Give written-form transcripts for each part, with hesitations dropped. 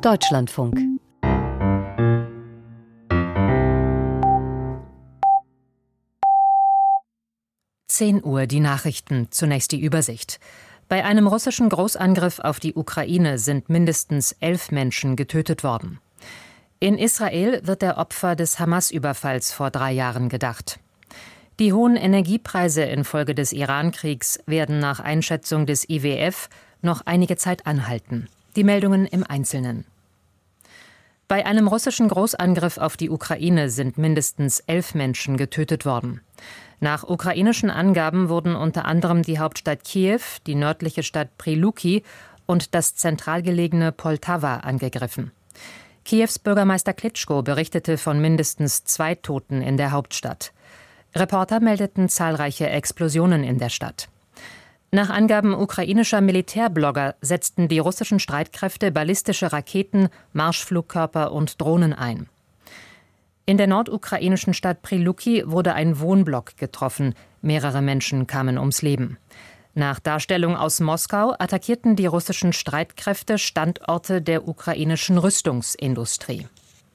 Deutschlandfunk. Uhr die Nachrichten, zunächst die Übersicht. Bei einem russischen Großangriff auf die Ukraine sind mindestens 11 Menschen getötet worden. In Israel wird der Opfer des Hamas-Überfalls vor 3 Jahren gedacht. Die hohen Energiepreise infolge des Iran-Kriegs werden nach Einschätzung des IWF noch einige Zeit anhalten. Die Meldungen im Einzelnen. Bei einem russischen Großangriff auf die Ukraine sind mindestens 11 Menschen getötet worden. Nach ukrainischen Angaben wurden unter anderem die Hauptstadt Kiew, die nördliche Stadt Pryluki und das zentral gelegene Poltawa angegriffen. Kiews Bürgermeister Klitschko berichtete von mindestens 2 Toten in der Hauptstadt. Reporter meldeten zahlreiche Explosionen in der Stadt. Nach Angaben ukrainischer Militärblogger setzten die russischen Streitkräfte ballistische Raketen, Marschflugkörper und Drohnen ein. In der nordukrainischen Stadt Pryluki wurde ein Wohnblock getroffen. Mehrere Menschen kamen ums Leben. Nach Darstellung aus Moskau attackierten die russischen Streitkräfte Standorte der ukrainischen Rüstungsindustrie.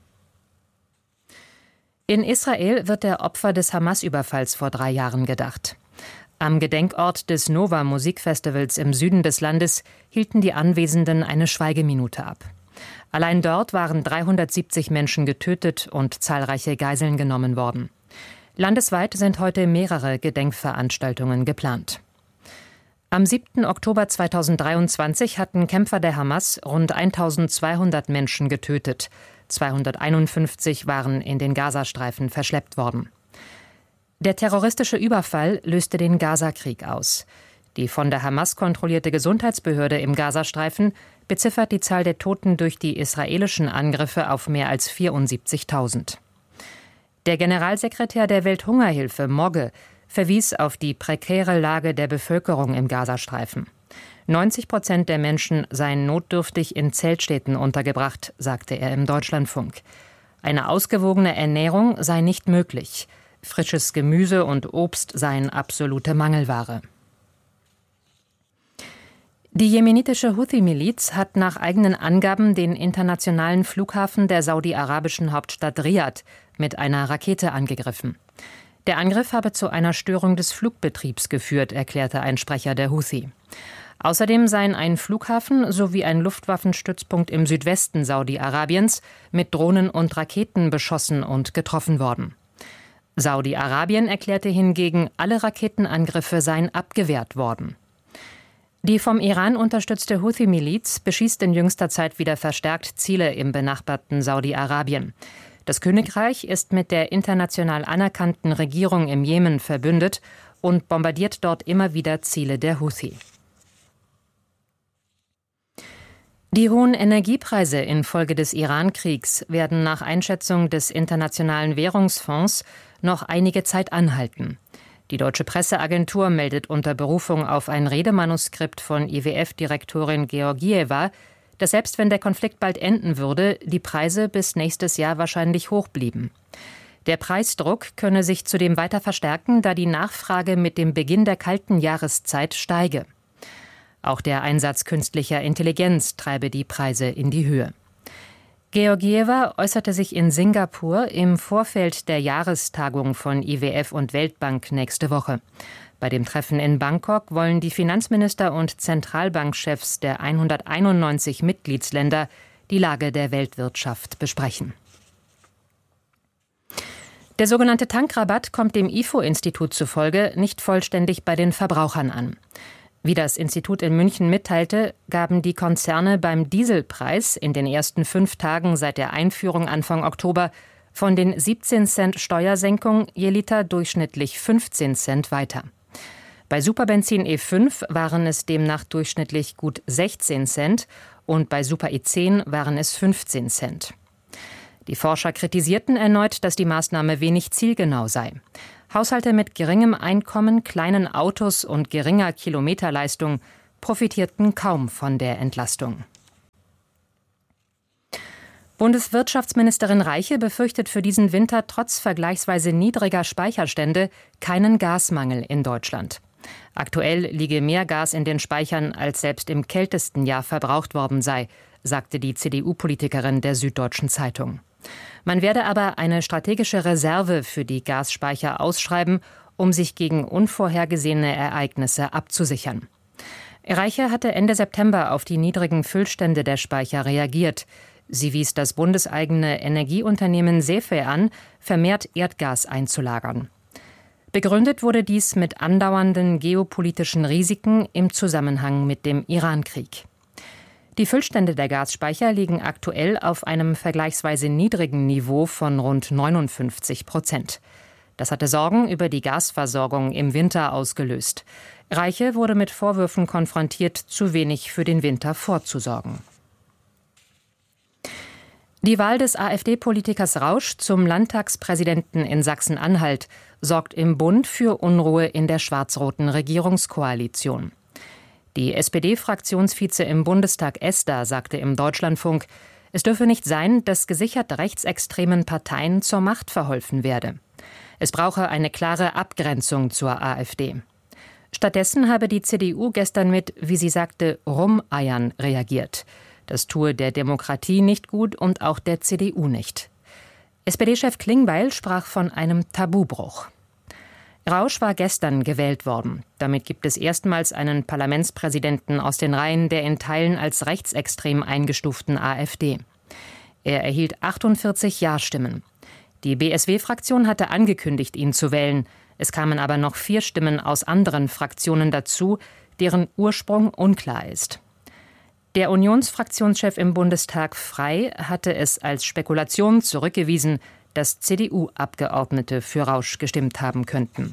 In Israel wird der Opfer des Hamas-Überfalls vor 3 Jahren gedacht. Am Gedenkort des Nova-Musikfestivals im Süden des Landes hielten die Anwesenden eine Schweigeminute ab. Allein dort waren 370 Menschen getötet und zahlreiche Geiseln genommen worden. Landesweit sind heute mehrere Gedenkveranstaltungen geplant. Am 7. Oktober 2023 hatten Kämpfer der Hamas rund 1200 Menschen getötet. 251 waren in den Gazastreifen verschleppt worden. Der terroristische Überfall löste den Gazakrieg aus. Die von der Hamas kontrollierte Gesundheitsbehörde im Gazastreifen beziffert die Zahl der Toten durch die israelischen Angriffe auf mehr als 74.000. Der Generalsekretär der Welthungerhilfe, Mogge, verwies auf die prekäre Lage der Bevölkerung im Gazastreifen. 90% der Menschen seien notdürftig in Zeltstädten untergebracht, sagte er im Deutschlandfunk. Eine ausgewogene Ernährung sei nicht möglich. Frisches Gemüse und Obst seien absolute Mangelware. Die jemenitische Houthi-Miliz hat nach eigenen Angaben den internationalen Flughafen der saudi-arabischen Hauptstadt Riad mit einer Rakete angegriffen. Der Angriff habe zu einer Störung des Flugbetriebs geführt, erklärte ein Sprecher der Houthi. Außerdem seien ein Flughafen sowie ein Luftwaffenstützpunkt im Südwesten Saudi-Arabiens mit Drohnen und Raketen beschossen und getroffen worden. Saudi-Arabien erklärte hingegen, alle Raketenangriffe seien abgewehrt worden. Die vom Iran unterstützte Houthi-Miliz beschießt in jüngster Zeit wieder verstärkt Ziele im benachbarten Saudi-Arabien. Das Königreich ist mit der international anerkannten Regierung im Jemen verbündet und bombardiert dort immer wieder Ziele der Houthi. Die hohen Energiepreise infolge des Iran-Kriegs werden nach Einschätzung des Internationalen Währungsfonds noch einige Zeit anhalten. Die deutsche Presseagentur meldet unter Berufung auf ein Redemanuskript von IWF-Direktorin Georgieva, dass selbst wenn der Konflikt bald enden würde, die Preise bis nächstes Jahr wahrscheinlich hoch blieben. Der Preisdruck könne sich zudem weiter verstärken, da die Nachfrage mit dem Beginn der kalten Jahreszeit steige. Auch der Einsatz künstlicher Intelligenz treibe die Preise in die Höhe. Georgieva äußerte sich in Singapur im Vorfeld der Jahrestagung von IWF und Weltbank nächste Woche. Bei dem Treffen in Bangkok wollen die Finanzminister und Zentralbankchefs der 191 Mitgliedsländer die Lage der Weltwirtschaft besprechen. Der sogenannte Tankrabatt kommt dem IFO-Institut zufolge nicht vollständig bei den Verbrauchern an. Wie das Institut in München mitteilte, gaben die Konzerne beim Dieselpreis in den ersten 5 Tagen seit der Einführung Anfang Oktober von den 17 Cent Steuersenkung je Liter durchschnittlich 15 Cent weiter. Bei Superbenzin E5 waren es demnach durchschnittlich gut 16 Cent und bei Super E10 waren es 15 Cent. Die Forscher kritisierten erneut, dass die Maßnahme wenig zielgenau sei. Haushalte mit geringem Einkommen, kleinen Autos und geringer Kilometerleistung profitierten kaum von der Entlastung. Bundeswirtschaftsministerin Reiche befürchtet für diesen Winter trotz vergleichsweise niedriger Speicherstände keinen Gasmangel in Deutschland. Aktuell liege mehr Gas in den Speichern, als selbst im kältesten Jahr verbraucht worden sei, sagte die CDU-Politikerin der Süddeutschen Zeitung. Man werde aber eine strategische Reserve für die Gasspeicher ausschreiben, um sich gegen unvorhergesehene Ereignisse abzusichern. Reiche hatte Ende September auf die niedrigen Füllstände der Speicher reagiert. Sie wies das bundeseigene Energieunternehmen SEFE an, vermehrt Erdgas einzulagern. Begründet wurde dies mit andauernden geopolitischen Risiken im Zusammenhang mit dem Iran-Krieg. Die Füllstände der Gasspeicher liegen aktuell auf einem vergleichsweise niedrigen Niveau von rund 59%. Das hatte Sorgen über die Gasversorgung im Winter ausgelöst. Reiche wurde mit Vorwürfen konfrontiert, zu wenig für den Winter vorzusorgen. Die Wahl des AfD-Politikers Rausch zum Landtagspräsidenten in Sachsen-Anhalt sorgt im Bund für Unruhe in der schwarz-roten Regierungskoalition. Die SPD-Fraktionsvize im Bundestag Esther sagte im Deutschlandfunk, es dürfe nicht sein, dass gesichert rechtsextremen Parteien zur Macht verholfen werde. Es brauche eine klare Abgrenzung zur AfD. Stattdessen habe die CDU gestern mit, wie sie sagte, Rumeiern reagiert. Das tue der Demokratie nicht gut und auch der CDU nicht. SPD-Chef Klingbeil sprach von einem Tabubruch. Rausch war gestern gewählt worden. Damit gibt es erstmals einen Parlamentspräsidenten aus den Reihen der in Teilen als rechtsextrem eingestuften AfD. Er erhielt 48 Ja-Stimmen. Die BSW-Fraktion hatte angekündigt, ihn zu wählen. Es kamen aber noch 4 Stimmen aus anderen Fraktionen dazu, deren Ursprung unklar ist. Der Unionsfraktionschef im Bundestag Frey hatte es als Spekulation zurückgewiesen, dass CDU-Abgeordnete für Rausch gestimmt haben könnten.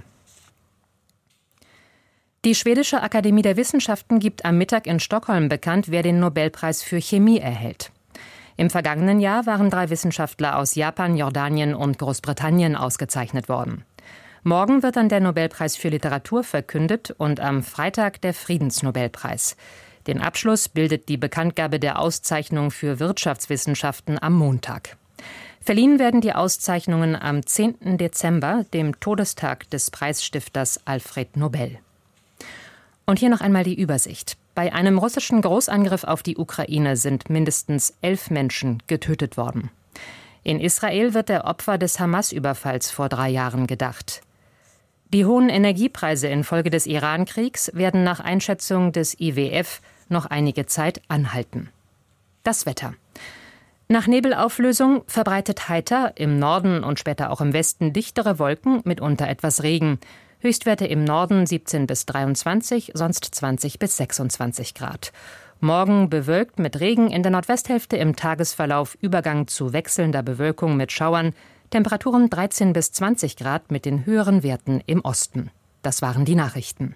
Die Schwedische Akademie der Wissenschaften gibt am Mittag in Stockholm bekannt, wer den Nobelpreis für Chemie erhält. Im vergangenen Jahr waren 3 Wissenschaftler aus Japan, Jordanien und Großbritannien ausgezeichnet worden. Morgen wird dann der Nobelpreis für Literatur verkündet und am Freitag der Friedensnobelpreis. Den Abschluss bildet die Bekanntgabe der Auszeichnung für Wirtschaftswissenschaften am Montag. Verliehen werden die Auszeichnungen am 10. Dezember, dem Todestag des Preisstifters Alfred Nobel. Und hier noch einmal die Übersicht. Bei einem russischen Großangriff auf die Ukraine sind mindestens 11 Menschen getötet worden. In Israel wird der Opfer des Hamas-Überfalls vor 3 Jahren gedacht. Die hohen Energiepreise infolge des Iran-Kriegs werden nach Einschätzung des IWF noch einige Zeit anhalten. Das Wetter. Nach Nebelauflösung verbreitet heiter, im Norden und später auch im Westen dichtere Wolken, mitunter etwas Regen. Höchstwerte im Norden 17 bis 23, sonst 20 bis 26 Grad. Morgen bewölkt mit Regen, in der Nordwesthälfte im Tagesverlauf Übergang zu wechselnder Bewölkung mit Schauern. Temperaturen 13 bis 20 Grad mit den höheren Werten im Osten. Das waren die Nachrichten.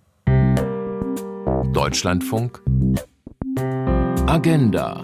Deutschlandfunk Agenda.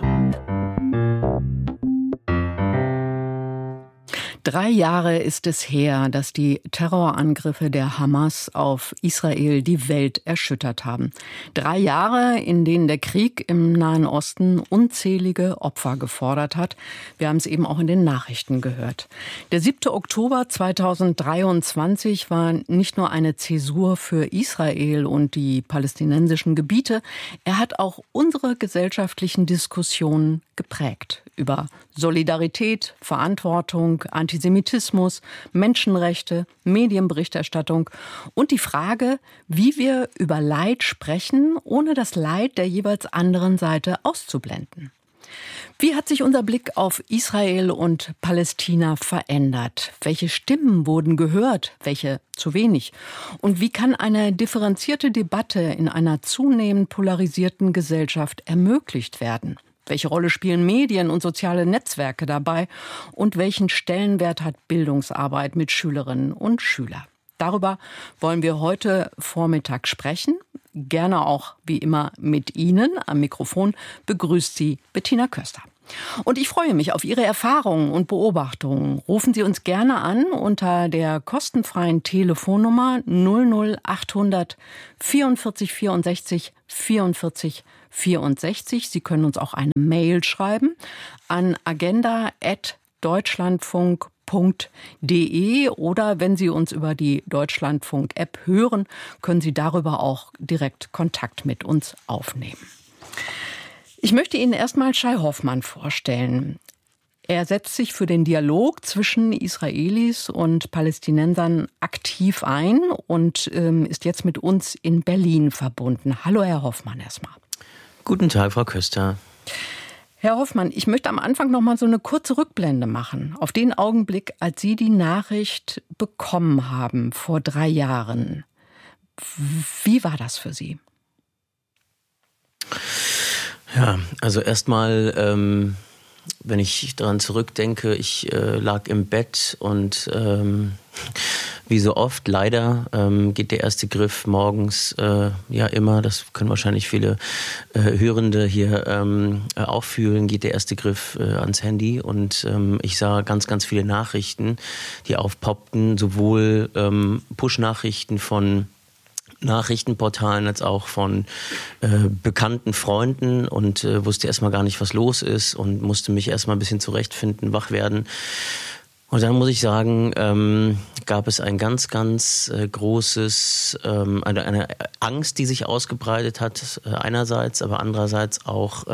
3 Jahre ist es her, dass die Terrorangriffe der Hamas auf Israel die Welt erschüttert haben. 3 Jahre, in denen der Krieg im Nahen Osten unzählige Opfer gefordert hat. Wir haben es eben auch in den Nachrichten gehört. Der 7. Oktober 2023 war nicht nur eine Zäsur für Israel und die palästinensischen Gebiete, er hat auch unsere gesellschaftlichen Diskussionen geprägt über Solidarität, Verantwortung, Antisemitismus, Menschenrechte, Medienberichterstattung und die Frage, wie wir über Leid sprechen, ohne das Leid der jeweils anderen Seite auszublenden. Wie hat sich unser Blick auf Israel und Palästina verändert? Welche Stimmen wurden gehört, welche zu wenig? Und wie kann eine differenzierte Debatte in einer zunehmend polarisierten Gesellschaft ermöglicht werden? Welche Rolle spielen Medien und soziale Netzwerke dabei? Und welchen Stellenwert hat Bildungsarbeit mit Schülerinnen und Schülern? Darüber wollen wir heute Vormittag sprechen. Gerne auch wie immer mit Ihnen. Am Mikrofon begrüßt Sie Bettina Köster. Und ich freue mich auf Ihre Erfahrungen und Beobachtungen. Rufen Sie uns gerne an unter der kostenfreien Telefonnummer 00800 44 64 44 64. Sie können uns auch eine Mail schreiben an agenda@deutschlandfunk.de oder wenn Sie uns über die Deutschlandfunk-App hören, können Sie darüber auch direkt Kontakt mit uns aufnehmen. Ich möchte Ihnen erstmal Shai Hoffmann vorstellen. Er setzt sich für den Dialog zwischen Israelis und Palästinensern aktiv ein und ist jetzt mit uns in Berlin verbunden. Hallo, Herr Hoffmann, erstmal. Guten Tag, Frau Köster. Herr Hoffmann, ich möchte am Anfang noch mal so eine kurze Rückblende machen auf den Augenblick, als Sie die Nachricht bekommen haben vor 3 Jahren. Wie war das für Sie? Ja, also erstmal, wenn ich daran zurückdenke, ich lag im Bett und wie so oft leider geht der erste Griff morgens ja immer, das können wahrscheinlich viele Hörende hier auch fühlen, geht der erste Griff ans Handy und ich sah ganz, ganz viele Nachrichten, die aufpoppten, sowohl Push-Nachrichten von Nachrichtenportalen als auch von bekannten Freunden und wusste erstmal gar nicht, was los ist und musste mich erstmal ein bisschen zurechtfinden, wach werden. Und dann muss ich sagen, gab es ein ganz, ganz großes, eine Angst, die sich ausgebreitet hat, einerseits, aber andererseits auch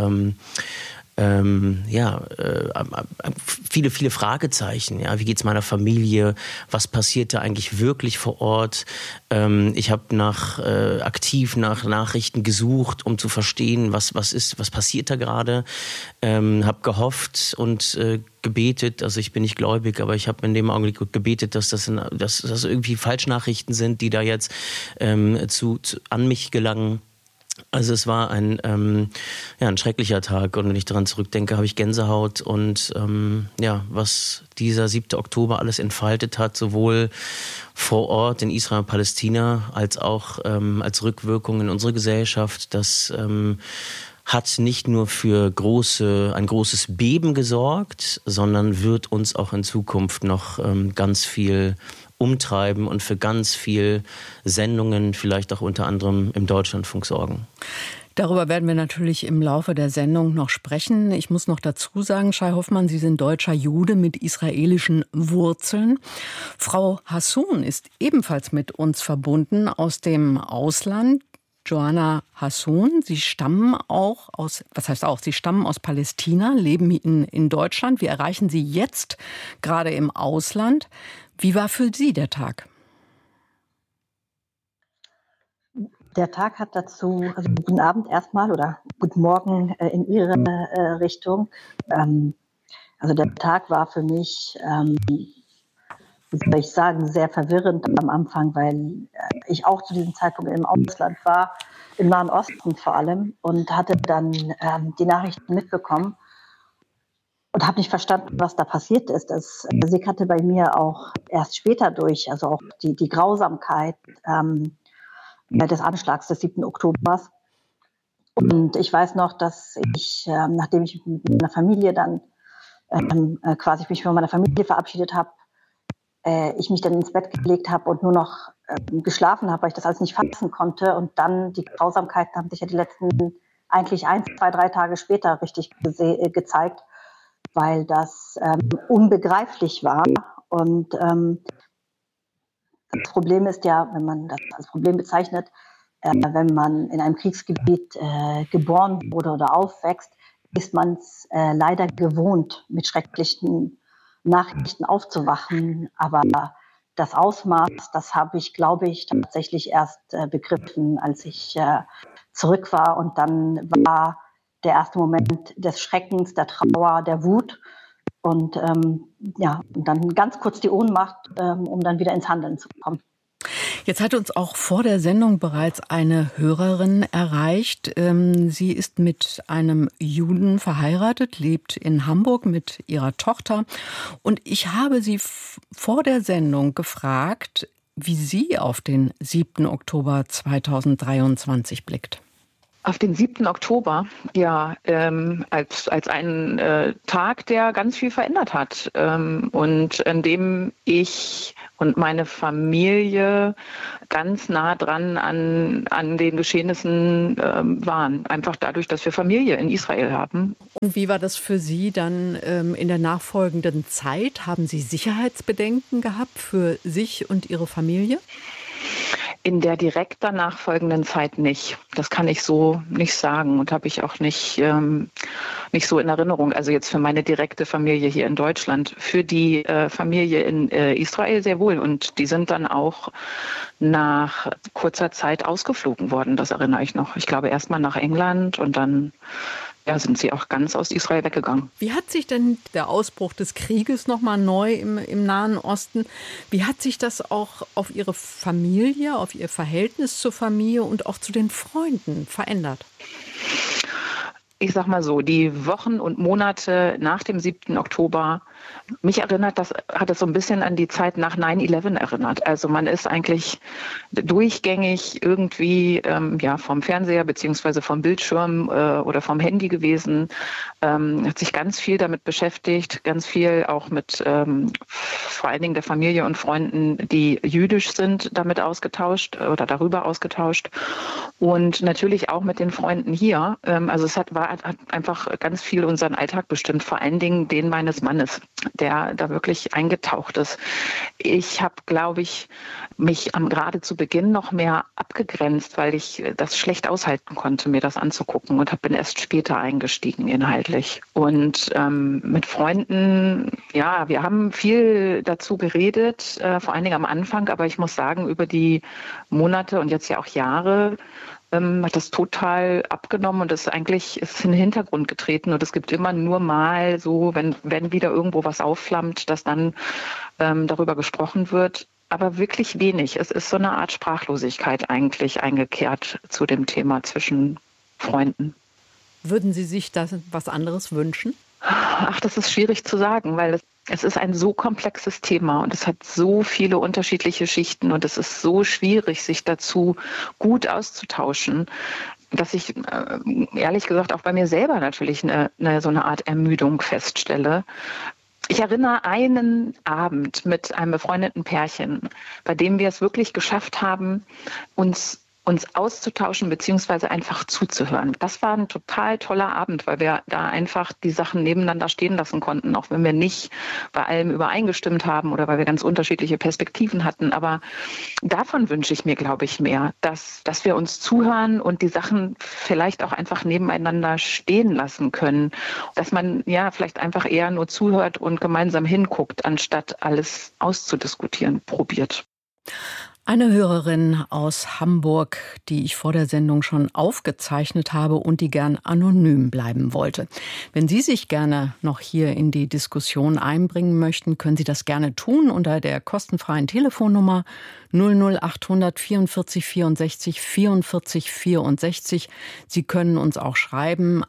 viele, viele Fragezeichen. Ja, wie geht's meiner Familie? Was passiert da eigentlich wirklich vor Ort? Ich habe aktiv nach Nachrichten gesucht, um zu verstehen, was passiert da gerade. Habe gehofft und gebetet, also ich bin nicht gläubig, aber ich habe in dem Augenblick gebetet, dass das irgendwie Falschnachrichten sind, die da jetzt an mich gelangen. Also es war ein schrecklicher Tag und wenn ich daran zurückdenke, habe ich Gänsehaut und was dieser 7. Oktober alles entfaltet hat, sowohl vor Ort in Israel und Palästina als auch als Rückwirkung in unsere Gesellschaft, das hat nicht nur für ein großes Beben gesorgt, sondern wird uns auch in Zukunft noch ganz viel umtreiben und für ganz viel Sendungen, vielleicht auch unter anderem im Deutschlandfunk sorgen. Darüber werden wir natürlich im Laufe der Sendung noch sprechen. Ich muss noch dazu sagen, Shai Hoffmann, Sie sind deutscher Jude mit israelischen Wurzeln. Frau Hassoun ist ebenfalls mit uns verbunden aus dem Ausland. Joanna Hassoun, Sie stammen Sie stammen aus Palästina, leben in Deutschland. Wir erreichen Sie jetzt gerade im Ausland. Wie war für Sie der Tag? Der Tag hat dazu, also guten Abend erstmal oder guten Morgen in Ihre Richtung. Also der Tag war für mich, wie soll ich sagen, sehr verwirrend am Anfang, weil ich auch zu diesem Zeitpunkt im Ausland war, im Nahen Osten vor allem, und hatte dann die Nachrichten mitbekommen und habe nicht verstanden, was da passiert ist. Das sickerte bei mir auch erst später durch, also auch die Grausamkeit des Anschlags des 7. Oktobers. Und ich weiß noch, dass ich, nachdem ich mit meiner Familie dann quasi mich von meiner Familie verabschiedet habe, ich mich dann ins Bett gelegt habe und nur noch geschlafen habe, weil ich das alles nicht fassen konnte. Und dann die Grausamkeiten haben sich ja die letzten eigentlich 1, 2, 3 Tage später richtig gezeigt, weil das unbegreiflich war. Und das Problem ist ja, wenn man das als Problem bezeichnet, wenn man in einem Kriegsgebiet geboren wurde oder aufwächst, ist man es leider gewohnt, mit schrecklichen Nachrichten aufzuwachen. Aber das Ausmaß, das habe ich, glaube ich, tatsächlich erst begriffen, als ich zurück war. Und dann war der erste Moment des Schreckens, der Trauer, der Wut und und dann ganz kurz die Ohnmacht, um dann wieder ins Handeln zu kommen. Jetzt hat uns auch vor der Sendung bereits eine Hörerin erreicht. Sie ist mit einem Juden verheiratet, lebt in Hamburg mit ihrer Tochter. Und ich habe sie vor der Sendung gefragt, wie sie auf den 7. Oktober 2023 blickt. Auf den 7. Oktober, ja, als einen Tag, der ganz viel verändert hat und in dem ich und meine Familie ganz nah dran an den Geschehnissen waren. Einfach dadurch, dass wir Familie in Israel haben. Und wie war das für Sie dann in der nachfolgenden Zeit? Haben Sie Sicherheitsbedenken gehabt für sich und Ihre Familie? In der direkt danach folgenden Zeit nicht. Das kann ich so nicht sagen und habe ich auch nicht so in Erinnerung. Also jetzt für meine direkte Familie hier in Deutschland. Für die Familie in Israel sehr wohl. Und die sind dann auch nach kurzer Zeit ausgeflogen worden. Das erinnere ich noch. Ich glaube erst mal nach England und dann sind sie auch ganz aus Israel weggegangen. Wie hat sich denn der Ausbruch des Krieges nochmal neu im Nahen Osten, wie hat sich das auch auf Ihre Familie, auf Ihr Verhältnis zur Familie und auch zu den Freunden verändert? Ich sag mal so, die Wochen und Monate nach dem 7. Oktober, mich hat es so ein bisschen an die Zeit nach 9/11 erinnert. Also man ist eigentlich durchgängig irgendwie vom Fernseher beziehungsweise vom Bildschirm oder vom Handy gewesen, hat sich ganz viel damit beschäftigt, ganz viel auch mit vor allen Dingen der Familie und Freunden, die jüdisch sind, darüber ausgetauscht und natürlich auch mit den Freunden hier. Also es hat einfach ganz viel unseren Alltag bestimmt, vor allen Dingen den meines Mannes, der da wirklich eingetaucht ist. Ich habe, glaube ich, mich gerade zu Beginn noch mehr abgegrenzt, weil ich das schlecht aushalten konnte, mir das anzugucken und bin erst später eingestiegen inhaltlich. Und mit Freunden, wir haben viel dazu geredet, vor allen Dingen am Anfang, aber ich muss sagen, über die Monate und jetzt ja auch Jahre hat das total abgenommen und ist in den Hintergrund getreten. Und es gibt immer nur mal so, wenn wieder irgendwo was aufflammt, dass dann darüber gesprochen wird. Aber wirklich wenig. Es ist so eine Art Sprachlosigkeit eigentlich eingekehrt zu dem Thema zwischen Freunden. Würden Sie sich da was anderes wünschen? Ach, das ist schwierig zu sagen, weil es ist ein so komplexes Thema und es hat so viele unterschiedliche Schichten und es ist so schwierig, sich dazu gut auszutauschen, dass ich ehrlich gesagt auch bei mir selber natürlich so eine Art Ermüdung feststelle. Ich erinnere einen Abend mit einem befreundeten Pärchen, bei dem wir es wirklich geschafft haben, uns auszutauschen beziehungsweise einfach zuzuhören. Das war ein total toller Abend, weil wir da einfach die Sachen nebeneinander stehen lassen konnten, auch wenn wir nicht bei allem übereingestimmt haben oder weil wir ganz unterschiedliche Perspektiven hatten. Aber davon wünsche ich mir, glaube ich, mehr, dass wir uns zuhören und die Sachen vielleicht auch einfach nebeneinander stehen lassen können. Dass man vielleicht einfach eher nur zuhört und gemeinsam hinguckt, anstatt alles auszudiskutieren, probiert. Eine Hörerin aus Hamburg, die ich vor der Sendung schon aufgezeichnet habe und die gern anonym bleiben wollte. Wenn Sie sich gerne noch hier in die Diskussion einbringen möchten, können Sie das gerne tun unter der kostenfreien Telefonnummer 00800 44 64 44 64. Sie können uns auch schreiben,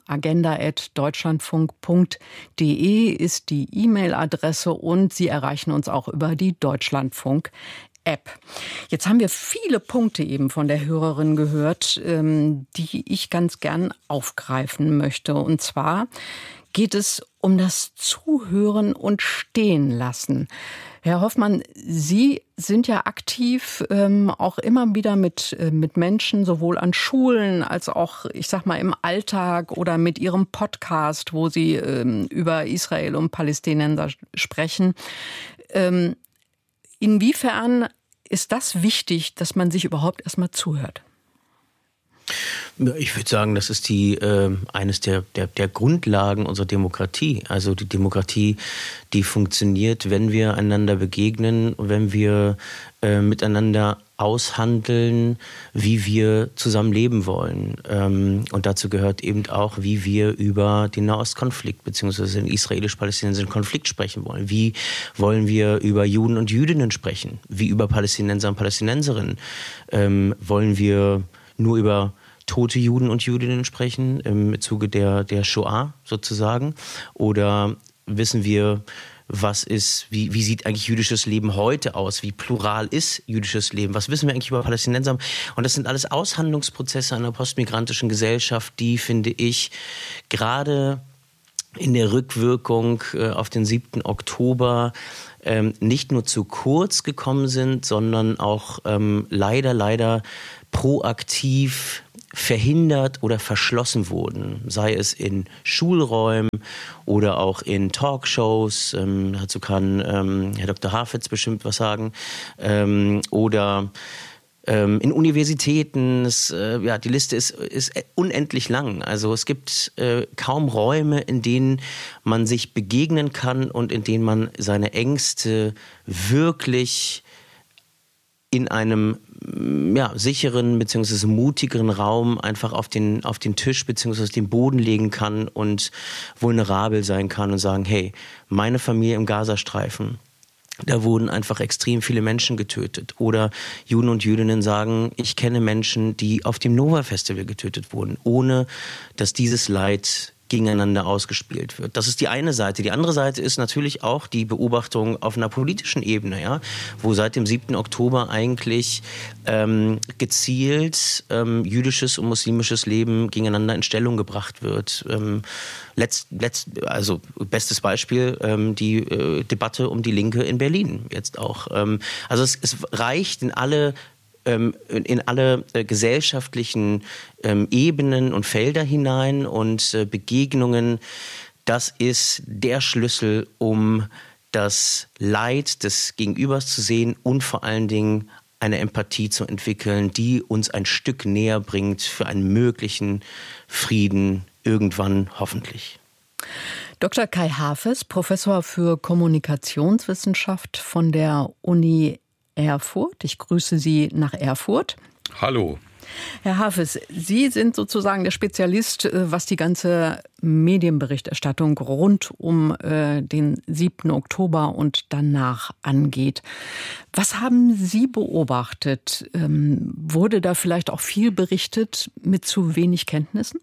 agenda@deutschlandfunk.de ist die E-Mail-Adresse und Sie erreichen uns auch über die Deutschlandfunk App. Jetzt haben wir viele Punkte eben von der Hörerin gehört, die ich ganz gern aufgreifen möchte. Und zwar geht es um das Zuhören und Stehen lassen. Herr Hoffmann, Sie sind ja aktiv auch immer wieder mit Menschen, sowohl an Schulen als auch, ich sag mal, im Alltag oder mit Ihrem Podcast, wo Sie über Israel und Palästinenser sprechen. Inwiefern ist das wichtig, dass man sich überhaupt erstmal zuhört? Ich würde sagen, das ist eines der Grundlagen unserer Demokratie. Also die Demokratie, die funktioniert, wenn wir einander begegnen, wenn wir miteinander aushandeln, wie wir zusammen leben wollen. Und dazu gehört eben auch, wie wir über den Nahostkonflikt bzw. den israelisch-palästinensischen Konflikt sprechen wollen. Wie wollen wir über Juden und Jüdinnen sprechen? Wie über Palästinenser und Palästinenserinnen? Wollen wir nur über tote Juden und Jüdinnen sprechen im Zuge der Shoah sozusagen? Oder wissen wir, wie sieht eigentlich jüdisches Leben heute aus? Wie plural ist jüdisches Leben? Was wissen wir eigentlich über Palästinenser? Und das sind alles Aushandlungsprozesse einer postmigrantischen Gesellschaft, die, finde ich, gerade in der Rückwirkung auf den 7. Oktober nicht nur zu kurz gekommen sind, sondern auch leider proaktiv verhindert oder verschlossen wurden, sei es in Schulräumen oder auch in Talkshows, dazu kann Herr Dr. Hafetz bestimmt was sagen, oder in Universitäten, die Liste ist unendlich lang. Also es gibt kaum Räume, in denen man sich begegnen kann und in denen man seine Ängste wirklich in einem sicheren bzw. mutigeren Raum einfach auf den Tisch bzw. den Boden legen kann und vulnerabel sein kann und sagen, hey, meine Familie im Gazastreifen, da wurden einfach extrem viele Menschen getötet. Oder Juden und Jüdinnen sagen, ich kenne Menschen, die auf dem Nova-Festival getötet wurden, ohne dass dieses Leid gegeneinander ausgespielt wird. Das ist die eine Seite. Die andere Seite ist natürlich auch die Beobachtung auf einer politischen Ebene, ja, wo seit dem 7. Oktober eigentlich gezielt jüdisches und muslimisches Leben gegeneinander in Stellung gebracht wird. Also bestes Beispiel die Debatte um die Linke in Berlin jetzt auch. Also es reicht in alle gesellschaftlichen Ebenen und Felder hinein und Begegnungen. Das ist der Schlüssel, um das Leid des Gegenübers zu sehen und vor allen Dingen eine Empathie zu entwickeln, die uns ein Stück näher bringt für einen möglichen Frieden irgendwann hoffentlich. Dr. Kai Hafes, Professor für Kommunikationswissenschaft von der Uni Erfurt. Ich grüße Sie nach Erfurt. Hallo. Herr Hafes, Sie sind sozusagen der Spezialist, was die ganze Medienberichterstattung rund um den 7. Oktober und danach angeht. Was haben Sie beobachtet? Wurde da vielleicht auch viel berichtet mit zu wenig Kenntnissen?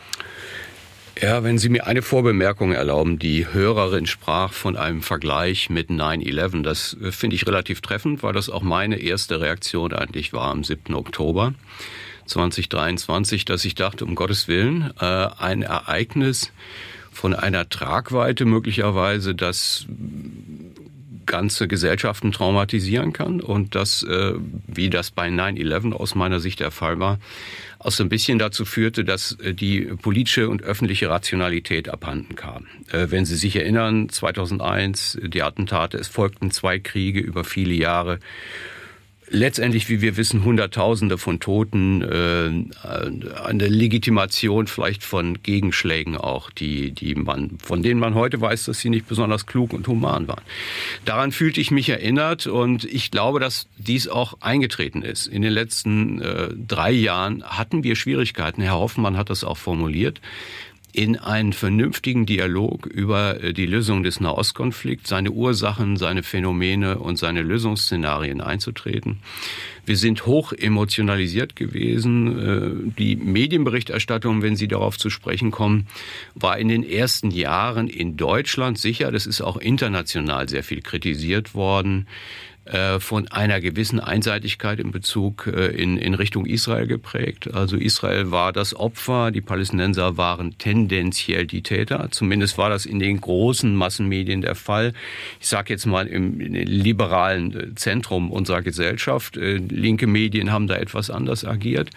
Ja, wenn Sie mir eine Vorbemerkung erlauben. Die Hörerin sprach von einem Vergleich mit 9/11. Das finde ich relativ treffend, weil das auch meine erste Reaktion eigentlich war am 7. Oktober 2023, dass ich dachte, um Gottes Willen, ein Ereignis von einer Tragweite möglicherweise, das ganze Gesellschaften traumatisieren kann und das, wie das bei 9/11 aus meiner Sicht der Fall war, auch so ein bisschen dazu führte, dass die politische und öffentliche Rationalität abhanden kam. Wenn Sie sich erinnern, 2001, die Attentate, es folgten 2 Kriege über viele Jahre. Letztendlich, wie wir wissen, Hunderttausende von Toten, eine Legitimation vielleicht von Gegenschlägen auch, von denen man heute weiß, dass sie nicht besonders klug und human waren. Daran fühlte ich mich erinnert und ich glaube, dass dies auch eingetreten ist. In den letzten 3 Jahren hatten wir Schwierigkeiten. Herr Hoffmann hat das auch formuliert, in einen vernünftigen Dialog über die Lösung des Nahostkonflikts, seine Ursachen, seine Phänomene und seine Lösungsszenarien einzutreten. Wir sind hoch emotionalisiert gewesen. Die Medienberichterstattung, wenn Sie darauf zu sprechen kommen, war in den ersten Jahren in Deutschland sicher, das ist auch international sehr viel kritisiert worden, von einer gewissen Einseitigkeit in Bezug in Richtung Israel geprägt. Also Israel war das Opfer, die Palästinenser waren tendenziell die Täter. Zumindest war das in den großen Massenmedien der Fall. Ich sage jetzt mal im liberalen Zentrum unserer Gesellschaft. Linke Medien haben da etwas anders agiert.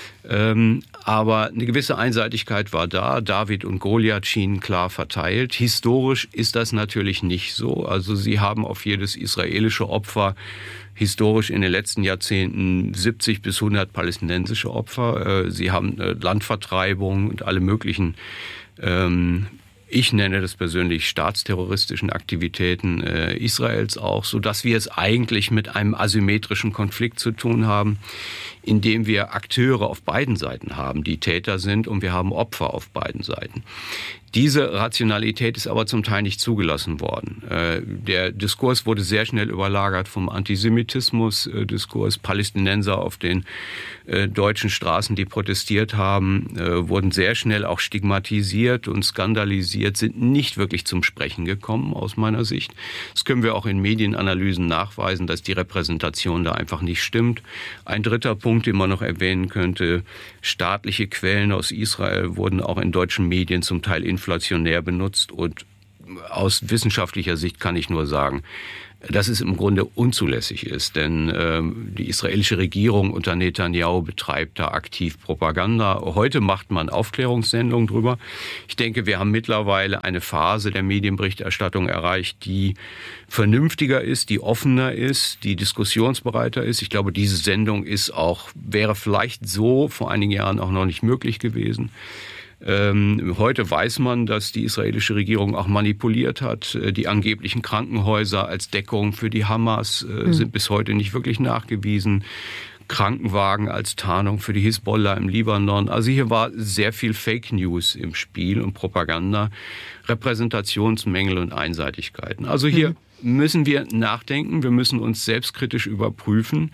Aber eine gewisse Einseitigkeit war da. David und Goliath schienen klar verteilt. Historisch ist das natürlich nicht so. Also sie haben auf jedes israelische Opfer historisch in den letzten Jahrzehnten 70 bis 100 palästinensische Opfer. Sie haben Landvertreibung und alle möglichen ich nenne das persönlich staatsterroristischen Aktivitäten Israels auch, sodass wir es eigentlich mit einem asymmetrischen Konflikt zu tun haben, in dem wir Akteure auf beiden Seiten haben, die Täter sind, und wir haben Opfer auf beiden Seiten. Diese Rationalität ist aber zum Teil nicht zugelassen worden. Der Diskurs wurde sehr schnell überlagert vom Antisemitismus-Diskurs. Palästinenser auf den deutschen Straßen, die protestiert haben, wurden sehr schnell auch stigmatisiert und skandalisiert, sind nicht wirklich zum Sprechen gekommen, aus meiner Sicht. Das können wir auch in Medienanalysen nachweisen, dass die Repräsentation da einfach nicht stimmt. Ein dritter Punkt, den man noch erwähnen könnte: staatliche Quellen aus Israel wurden auch in deutschen Medien zum Teil inflationär benutzt, und aus wissenschaftlicher Sicht kann ich nur sagen, dass es im Grunde unzulässig ist. Denn die israelische Regierung unter Netanyahu betreibt da aktiv Propaganda. Heute macht man Aufklärungssendungen drüber. Ich denke, wir haben mittlerweile eine Phase der Medienberichterstattung erreicht, die vernünftiger ist, die offener ist, die diskussionsbereiter ist. Ich glaube, diese Sendung wäre vielleicht so vor einigen Jahren auch noch nicht möglich gewesen. Heute weiß man, dass die israelische Regierung auch manipuliert hat. Die angeblichen Krankenhäuser als Deckung für die Hamas sind bis heute nicht wirklich nachgewiesen. Krankenwagen als Tarnung für die Hisbollah im Libanon. Also hier war sehr viel Fake News im Spiel und Propaganda, Repräsentationsmängel und Einseitigkeiten. Also hier müssen wir nachdenken, wir müssen uns selbstkritisch überprüfen.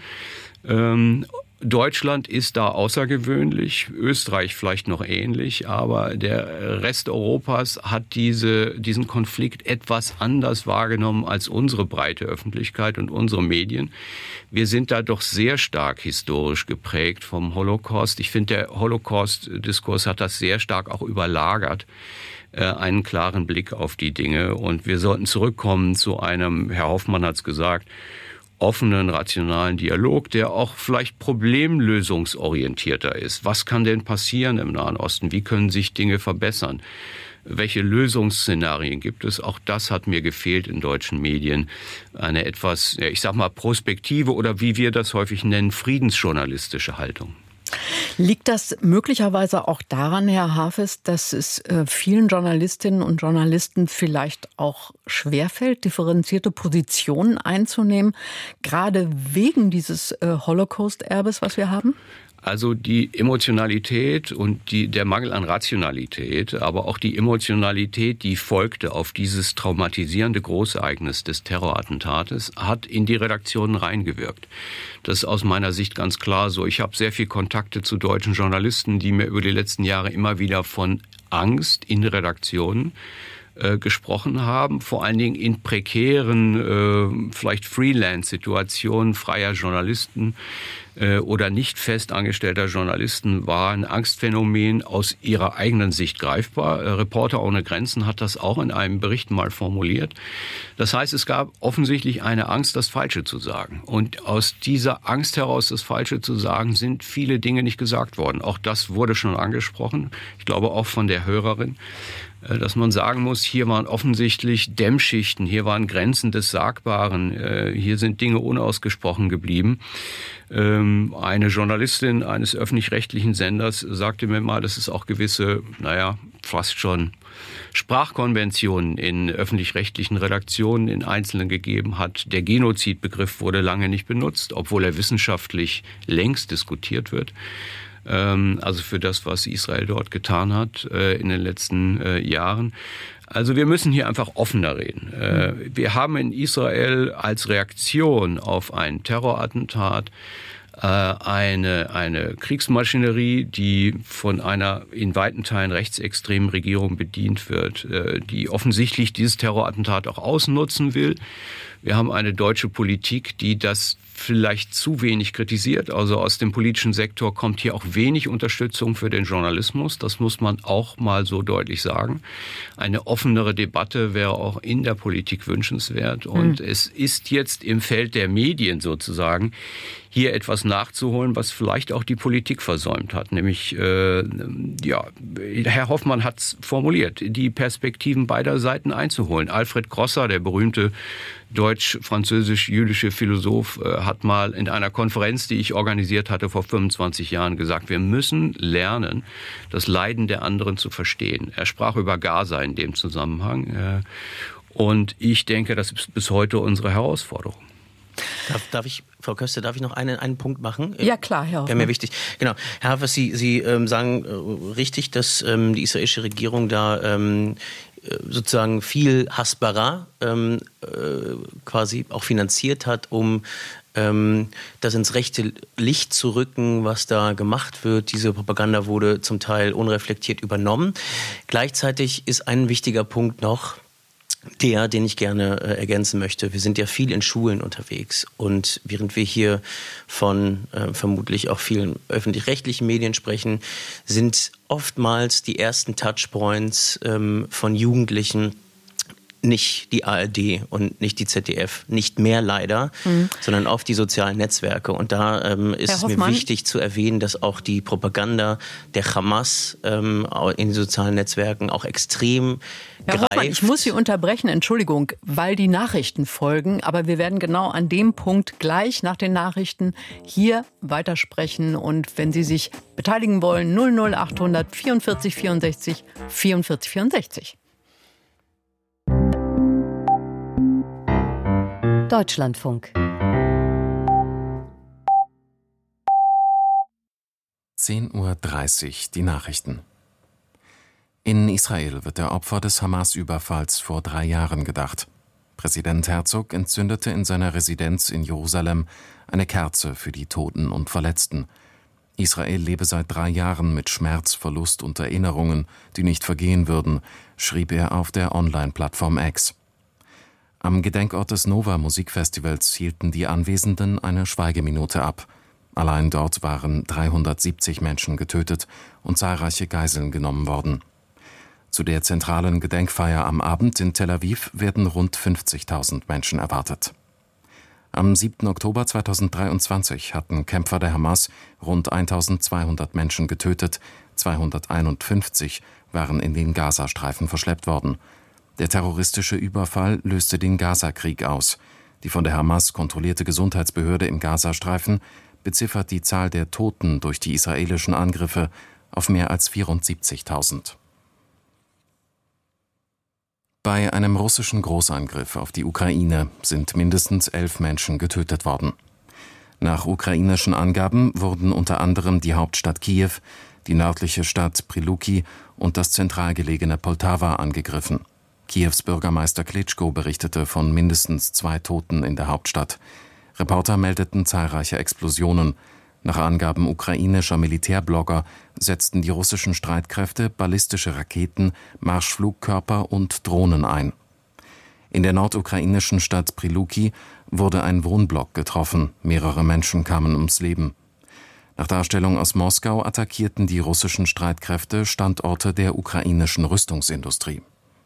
Deutschland ist da außergewöhnlich, Österreich vielleicht noch ähnlich, aber der Rest Europas hat diesen Konflikt etwas anders wahrgenommen als unsere breite Öffentlichkeit und unsere Medien. Wir sind da doch sehr stark historisch geprägt vom Holocaust. Ich finde, der Holocaust-Diskurs hat das sehr stark auch überlagert, einen klaren Blick auf die Dinge. Und wir sollten zurückkommen zu einem, Herr Hoffmann hat es gesagt, offenen, rationalen Dialog, der auch vielleicht problemlösungsorientierter ist. Was kann denn passieren im Nahen Osten? Wie können sich Dinge verbessern? Welche Lösungsszenarien gibt es? Auch das hat mir gefehlt in deutschen Medien. Eine etwas, ich sag mal, prospektive oder wie wir das häufig nennen, friedensjournalistische Haltung. Liegt das möglicherweise auch daran, Herr Hafes, dass es vielen Journalistinnen und Journalisten vielleicht auch schwerfällt, differenzierte Positionen einzunehmen, gerade wegen dieses Holocaust-Erbes, was wir haben? Also die Emotionalität und der Mangel an Rationalität, aber auch die Emotionalität, die folgte auf dieses traumatisierende Großereignis des Terrorattentates, hat in die Redaktionen reingewirkt. Das ist aus meiner Sicht ganz klar so. Ich habe sehr viel Kontakte zu deutschen Journalisten, die mir über die letzten Jahre immer wieder von Angst in Redaktionen gesprochen haben, vor allen Dingen in prekären, vielleicht Freelance-Situationen freier Journalisten oder nicht fest angestellter Journalisten war ein Angstphänomen aus ihrer eigenen Sicht greifbar. Reporter ohne Grenzen hat das auch in einem Bericht mal formuliert. Das heißt, es gab offensichtlich eine Angst, das Falsche zu sagen. Und aus dieser Angst heraus, das Falsche zu sagen, sind viele Dinge nicht gesagt worden. Auch das wurde schon angesprochen. Ich glaube auch von der Hörerin, dass man sagen muss, hier waren offensichtlich Dämmschichten, hier waren Grenzen des Sagbaren, hier sind Dinge unausgesprochen geblieben. Eine Journalistin eines öffentlich-rechtlichen Senders sagte mir mal, dass es auch gewisse, fast schon Sprachkonventionen in öffentlich-rechtlichen Redaktionen in Einzelnen gegeben hat. Der Genozidbegriff wurde lange nicht benutzt, obwohl er wissenschaftlich längst diskutiert wird. Also für das, was Israel dort getan hat in den letzten Jahren. Also wir müssen hier einfach offener reden. Wir haben in Israel als Reaktion auf ein Terrorattentat eine Kriegsmaschinerie, die von einer in weiten Teilen rechtsextremen Regierung bedient wird, die offensichtlich dieses Terrorattentat auch ausnutzen will. Wir haben eine deutsche Politik, die das vielleicht zu wenig kritisiert. Also aus dem politischen Sektor kommt hier auch wenig Unterstützung für den Journalismus. Das muss man auch mal so deutlich sagen. Eine offenere Debatte wäre auch in der Politik wünschenswert. Und es ist jetzt im Feld der Medien sozusagen hier etwas nachzuholen, was vielleicht auch die Politik versäumt hat. Nämlich, Herr Hoffmann hat es formuliert, die Perspektiven beider Seiten einzuholen. Alfred Grosser, der berühmte deutsch-französisch-jüdische Philosoph, hat mal in einer Konferenz, die ich organisiert hatte vor 25 Jahren, gesagt, wir müssen lernen, das Leiden der anderen zu verstehen. Er sprach über Gaza in dem Zusammenhang. Und ich denke, das ist bis heute unsere Herausforderung. Darf ich, Frau Köster, noch einen Punkt machen? Ja, klar, Herr Hoffmann. Wäre mir wichtig. Genau. Herr Hafes, Sie sagen richtig, dass die israelische Regierung da sozusagen viel Hasbara quasi auch finanziert hat, um das ins rechte Licht zu rücken, was da gemacht wird. Diese Propaganda wurde zum Teil unreflektiert übernommen. Gleichzeitig ist ein wichtiger Punkt noch, den ich gerne ergänzen möchte. Wir sind ja viel in Schulen unterwegs und während wir hier von vermutlich auch vielen öffentlich-rechtlichen Medien sprechen, sind oftmals die ersten Touchpoints von Jugendlichen nicht die ARD und nicht die ZDF, nicht mehr leider, sondern auf die sozialen Netzwerke. Und da ist es mir wichtig zu erwähnen, dass auch die Propaganda der Hamas in den sozialen Netzwerken auch extrem Herr Hoffmann, ich muss Sie unterbrechen, Entschuldigung, weil die Nachrichten folgen. Aber wir werden genau an dem Punkt gleich nach den Nachrichten hier weitersprechen. Und wenn Sie sich beteiligen wollen, 00800 44 64 44 64. Deutschlandfunk. 10:30 Uhr, die Nachrichten. In Israel wird der Opfer des Hamas-Überfalls vor 3 Jahren gedacht. Präsident Herzog entzündete in seiner Residenz in Jerusalem eine Kerze für die Toten und Verletzten. Israel lebe seit 3 Jahren mit Schmerz, Verlust und Erinnerungen, die nicht vergehen würden, schrieb er auf der Online-Plattform X. Am Gedenkort des Nova Musikfestivals hielten die Anwesenden eine Schweigeminute ab. Allein dort waren 370 Menschen getötet und zahlreiche Geiseln genommen worden. Zu der zentralen Gedenkfeier am Abend in Tel Aviv werden rund 50.000 Menschen erwartet. Am 7. Oktober 2023 hatten Kämpfer der Hamas rund 1.200 Menschen getötet, 251 waren in den Gazastreifen verschleppt worden. Der terroristische Überfall löste den Gaza-Krieg aus. Die von der Hamas kontrollierte Gesundheitsbehörde im Gazastreifen beziffert die Zahl der Toten durch die israelischen Angriffe auf mehr als 74.000. Bei einem russischen Großangriff auf die Ukraine sind mindestens 11 Menschen getötet worden. Nach ukrainischen Angaben wurden unter anderem die Hauptstadt Kiew, die nördliche Stadt Pryluki und das zentral gelegene Poltawa angegriffen. Kiews Bürgermeister Klitschko berichtete von mindestens 2 Toten in der Hauptstadt. Reporter meldeten zahlreiche Explosionen. Nach Angaben ukrainischer Militärblogger setzten die russischen Streitkräfte ballistische Raketen, Marschflugkörper und Drohnen ein. In der nordukrainischen Stadt Pryluki wurde ein Wohnblock getroffen. Mehrere Menschen kamen ums Leben. Nach Darstellung aus Moskau attackierten die russischen Streitkräfte Standorte der ukrainischen Rüstungsindustrie.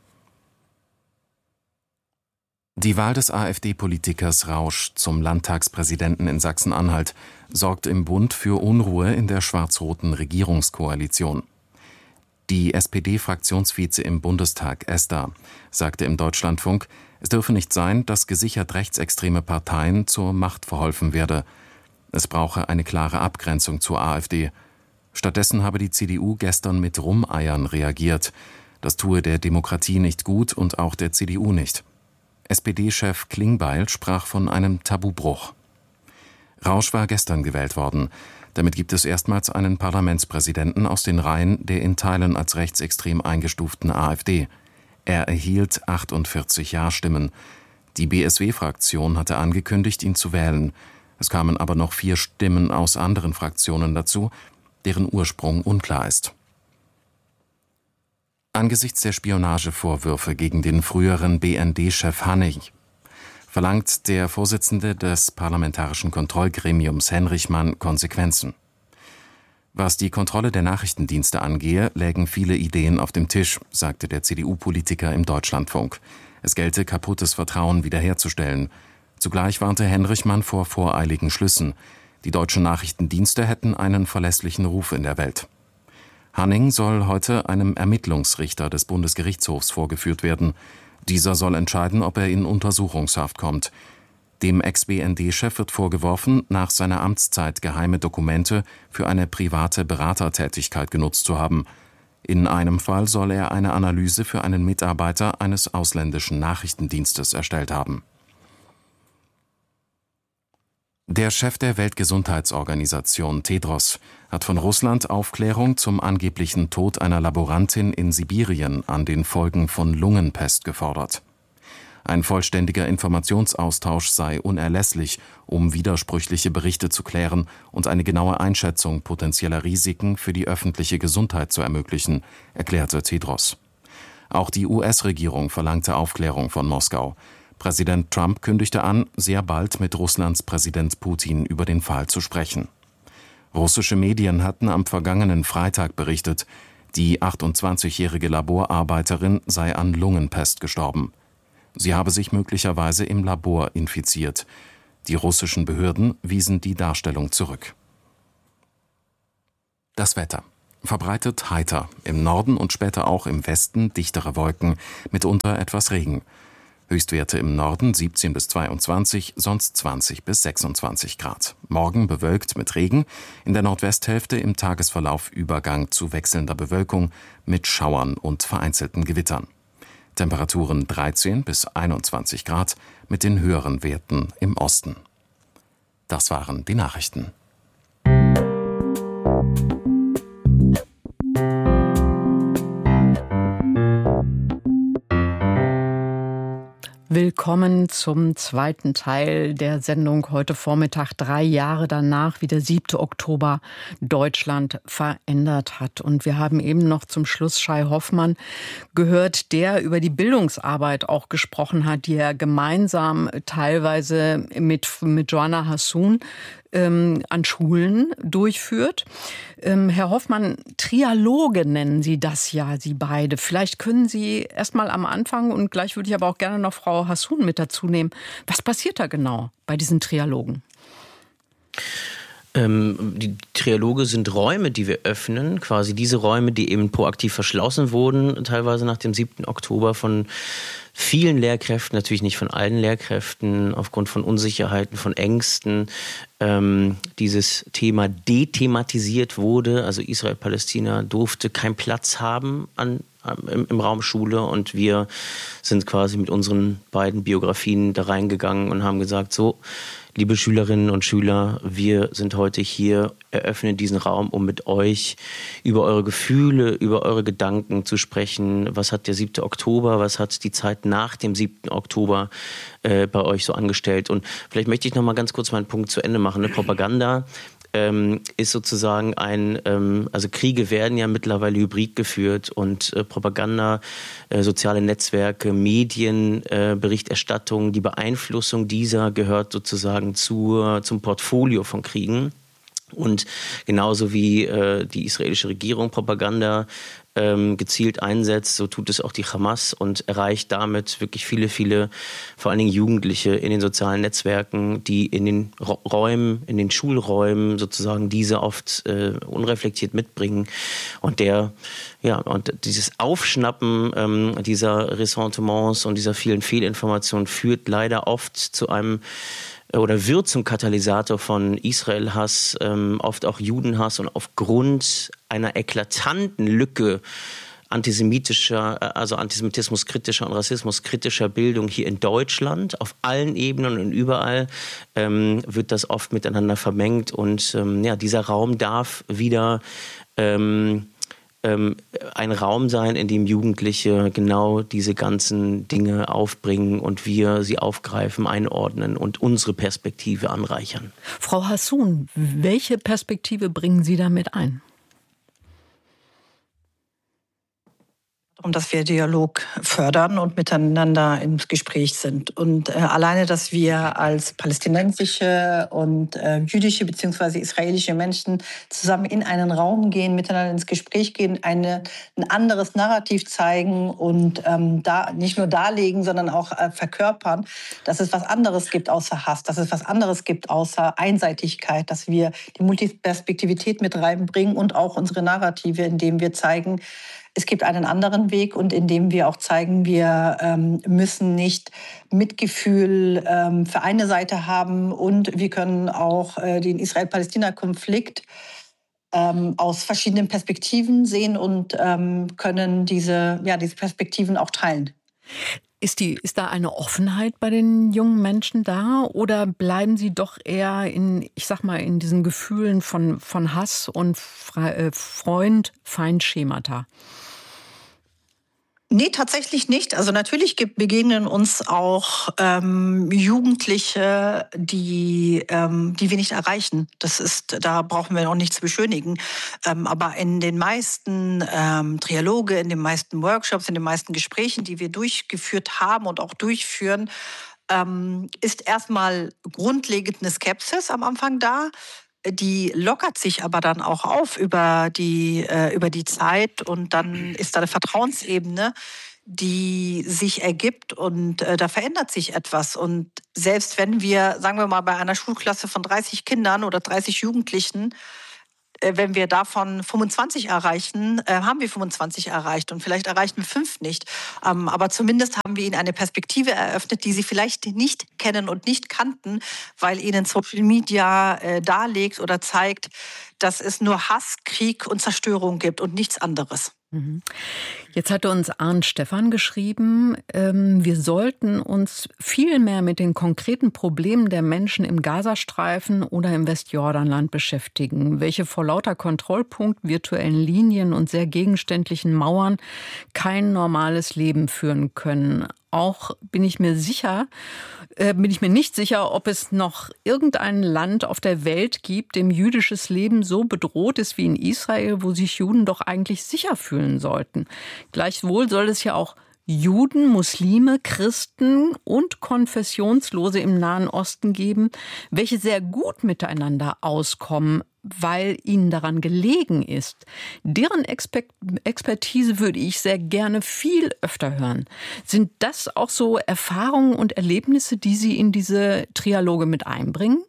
Die Wahl des AfD-Politikers Rausch zum Landtagspräsidenten in Sachsen-Anhalt sorgt im Bund für Unruhe in der schwarz-roten Regierungskoalition. Die SPD-Fraktionsvize im Bundestag, Esther, sagte im Deutschlandfunk, es dürfe nicht sein, dass gesichert rechtsextreme Parteien zur Macht verholfen werde. Es brauche eine klare Abgrenzung zur AfD. Stattdessen habe die CDU gestern mit Rumeiern reagiert. Das tue der Demokratie nicht gut und auch der CDU nicht. SPD-Chef Klingbeil sprach von einem Tabubruch. Rausch war gestern gewählt worden. Damit gibt es erstmals einen Parlamentspräsidenten aus den Reihen der in Teilen als rechtsextrem eingestuften AfD. Er erhielt 48 Ja-Stimmen. Die BSW-Fraktion hatte angekündigt, ihn zu wählen. Es kamen aber noch 4 Stimmen aus anderen Fraktionen dazu, deren Ursprung unklar ist. Angesichts der Spionagevorwürfe gegen den früheren BND-Chef Hanning verlangt der Vorsitzende des Parlamentarischen Kontrollgremiums Henrichmann Konsequenzen. Was die Kontrolle der Nachrichtendienste angehe, lägen viele Ideen auf dem Tisch, sagte der CDU-Politiker im Deutschlandfunk. Es gelte, kaputtes Vertrauen wiederherzustellen. Zugleich warnte Henrichmann vor voreiligen Schlüssen. Die deutschen Nachrichtendienste hätten einen verlässlichen Ruf in der Welt. Hanning soll heute einem Ermittlungsrichter des Bundesgerichtshofs vorgeführt werden. Dieser soll entscheiden, ob er in Untersuchungshaft kommt. Dem Ex-BND-Chef wird vorgeworfen, nach seiner Amtszeit geheime Dokumente für eine private Beratertätigkeit genutzt zu haben. In einem Fall soll er eine Analyse für einen Mitarbeiter eines ausländischen Nachrichtendienstes erstellt haben. Der Chef der Weltgesundheitsorganisation Tedros hat von Russland Aufklärung zum angeblichen Tod einer Laborantin in Sibirien an den Folgen von Lungenpest gefordert. Ein vollständiger Informationsaustausch sei unerlässlich, um widersprüchliche Berichte zu klären und eine genaue Einschätzung potenzieller Risiken für die öffentliche Gesundheit zu ermöglichen, erklärte Tedros. Auch die US-Regierung verlangte Aufklärung von Moskau. Präsident Trump kündigte an, sehr bald mit Russlands Präsident Putin über den Fall zu sprechen. Russische Medien hatten am vergangenen Freitag berichtet, die 28-jährige Laborarbeiterin sei an Lungenpest gestorben. Sie habe sich möglicherweise im Labor infiziert. Die russischen Behörden wiesen die Darstellung zurück. Das Wetter. Verbreitet heiter, im Norden und später auch im Westen dichtere Wolken, mitunter etwas Regen. Höchstwerte im Norden 17 bis 22, sonst 20 bis 26 Grad. Morgen bewölkt mit Regen, in der Nordwesthälfte im Tagesverlauf Übergang zu wechselnder Bewölkung mit Schauern und vereinzelten Gewittern. Temperaturen 13 bis 21 Grad mit den höheren Werten im Osten. Das waren die Nachrichten. Willkommen zum zweiten Teil der Sendung heute Vormittag, 3 Jahre danach, wie der 7. Oktober Deutschland verändert hat. Und wir haben eben noch zum Schluss Shai Hoffmann gehört, der über die Bildungsarbeit auch gesprochen hat, die er gemeinsam teilweise mit Joanna Hassoun an Schulen durchführt. Herr Hoffmann, Trialoge nennen Sie das ja, Sie beide. Vielleicht können Sie erst mal am Anfang, und gleich würde ich aber auch gerne noch Frau Hassoun mit dazu nehmen. Was passiert da genau bei diesen Trialogen? Die Trialoge sind Räume, die wir öffnen, quasi diese Räume, die eben proaktiv verschlossen wurden, teilweise nach dem 7. Oktober von vielen Lehrkräften, natürlich nicht von allen Lehrkräften, aufgrund von Unsicherheiten, von Ängsten, dieses Thema dethematisiert wurde. Also Israel-Palästina durfte keinen Platz haben im Raum Schule, und wir sind quasi mit unseren beiden Biografien da reingegangen und haben gesagt, so, liebe Schülerinnen und Schüler, wir sind heute hier, eröffnen diesen Raum, um mit euch über eure Gefühle, über eure Gedanken zu sprechen. Was hat der 7. Oktober, was hat die Zeit nach dem 7. Oktober bei euch so angestellt? Und vielleicht möchte ich noch mal ganz kurz meinen Punkt zu Ende machen. Propaganda ist sozusagen also Kriege werden ja mittlerweile hybrid geführt, und Propaganda, soziale Netzwerke, Medien, Berichterstattung, die Beeinflussung dieser gehört sozusagen zum Portfolio von Kriegen. Und genauso wie die israelische Regierung Propaganda gezielt einsetzt, so tut es auch die Hamas und erreicht damit wirklich viele, viele, vor allen Dingen Jugendliche in den sozialen Netzwerken, die in den Räumen, in den Schulräumen sozusagen diese oft unreflektiert mitbringen. Und dieses Aufschnappen dieser Ressentiments und dieser vielen Fehlinformationen führt leider oft zu oder wird zum Katalysator von Israel-Hass, oft auch Judenhass, und aufgrund einer eklatanten Lücke antisemitismuskritischer und rassismuskritischer Bildung hier in Deutschland, auf allen Ebenen und überall, wird das oft miteinander vermengt, und dieser Raum darf wieder ein Raum sein, in dem Jugendliche genau diese ganzen Dinge aufbringen und wir sie aufgreifen, einordnen und unsere Perspektive anreichern. Frau Hassoun, welche Perspektive bringen Sie damit ein? Dass wir Dialog fördern und miteinander im Gespräch sind. Und alleine, dass wir als palästinensische und jüdische bzw. israelische Menschen zusammen in einen Raum gehen, miteinander ins Gespräch gehen, ein anderes Narrativ zeigen und da nicht nur darlegen, sondern auch verkörpern, dass es was anderes gibt außer Hass, dass es was anderes gibt außer Einseitigkeit, dass wir die Multiperspektivität mit reinbringen und auch unsere Narrative, indem wir zeigen, es gibt einen anderen Weg, und indem wir auch zeigen, wir müssen nicht Mitgefühl für eine Seite haben, und wir können auch den Israel-Palästina-Konflikt aus verschiedenen Perspektiven sehen und können diese Perspektiven auch teilen. Ist da eine Offenheit bei den jungen Menschen da, oder bleiben sie doch eher in diesen Gefühlen von Hass und Freund-Feind-Schemata? Nee, tatsächlich nicht. Also natürlich begegnen uns auch Jugendliche, die wir nicht erreichen. Da brauchen wir auch nichts beschönigen. Aber in den meisten Trialoge, in den meisten Workshops, in den meisten Gesprächen, die wir durchgeführt haben und auch durchführen, ist erstmal grundlegend eine Skepsis am Anfang da. Die lockert sich aber dann auch auf über die Zeit, und dann ist da eine Vertrauensebene, die sich ergibt und da verändert sich etwas. Und selbst wenn wir, sagen wir mal, bei einer Schulklasse von 30 Kindern oder 30 Jugendlichen, wenn wir davon 25 erreichen, haben wir 25 erreicht und vielleicht erreichen wir 5 nicht. Aber zumindest haben wir ihnen eine Perspektive eröffnet, die sie vielleicht nicht kennen und nicht kannten, weil ihnen Social Media darlegt oder zeigt, dass es nur Hass, Krieg und Zerstörung gibt und nichts anderes. Jetzt hatte uns Arndt Stephan geschrieben, wir sollten uns viel mehr mit den konkreten Problemen der Menschen im Gazastreifen oder im Westjordanland beschäftigen, welche vor lauter Kontrollpunkt, virtuellen Linien und sehr gegenständlichen Mauern kein normales Leben führen können. Auch bin ich mir nicht sicher, ob es noch irgendein Land auf der Welt gibt, dem jüdisches Leben so bedroht ist wie in Israel, wo sich Juden doch eigentlich sicher fühlen sollten. Gleichwohl soll es ja auch Juden, Muslime, Christen und Konfessionslose im Nahen Osten geben, welche sehr gut miteinander auskommen, weil ihnen daran gelegen ist. Deren Expertise würde ich sehr gerne viel öfter hören. Sind das auch so Erfahrungen und Erlebnisse, die Sie in diese Trialoge mit einbringen?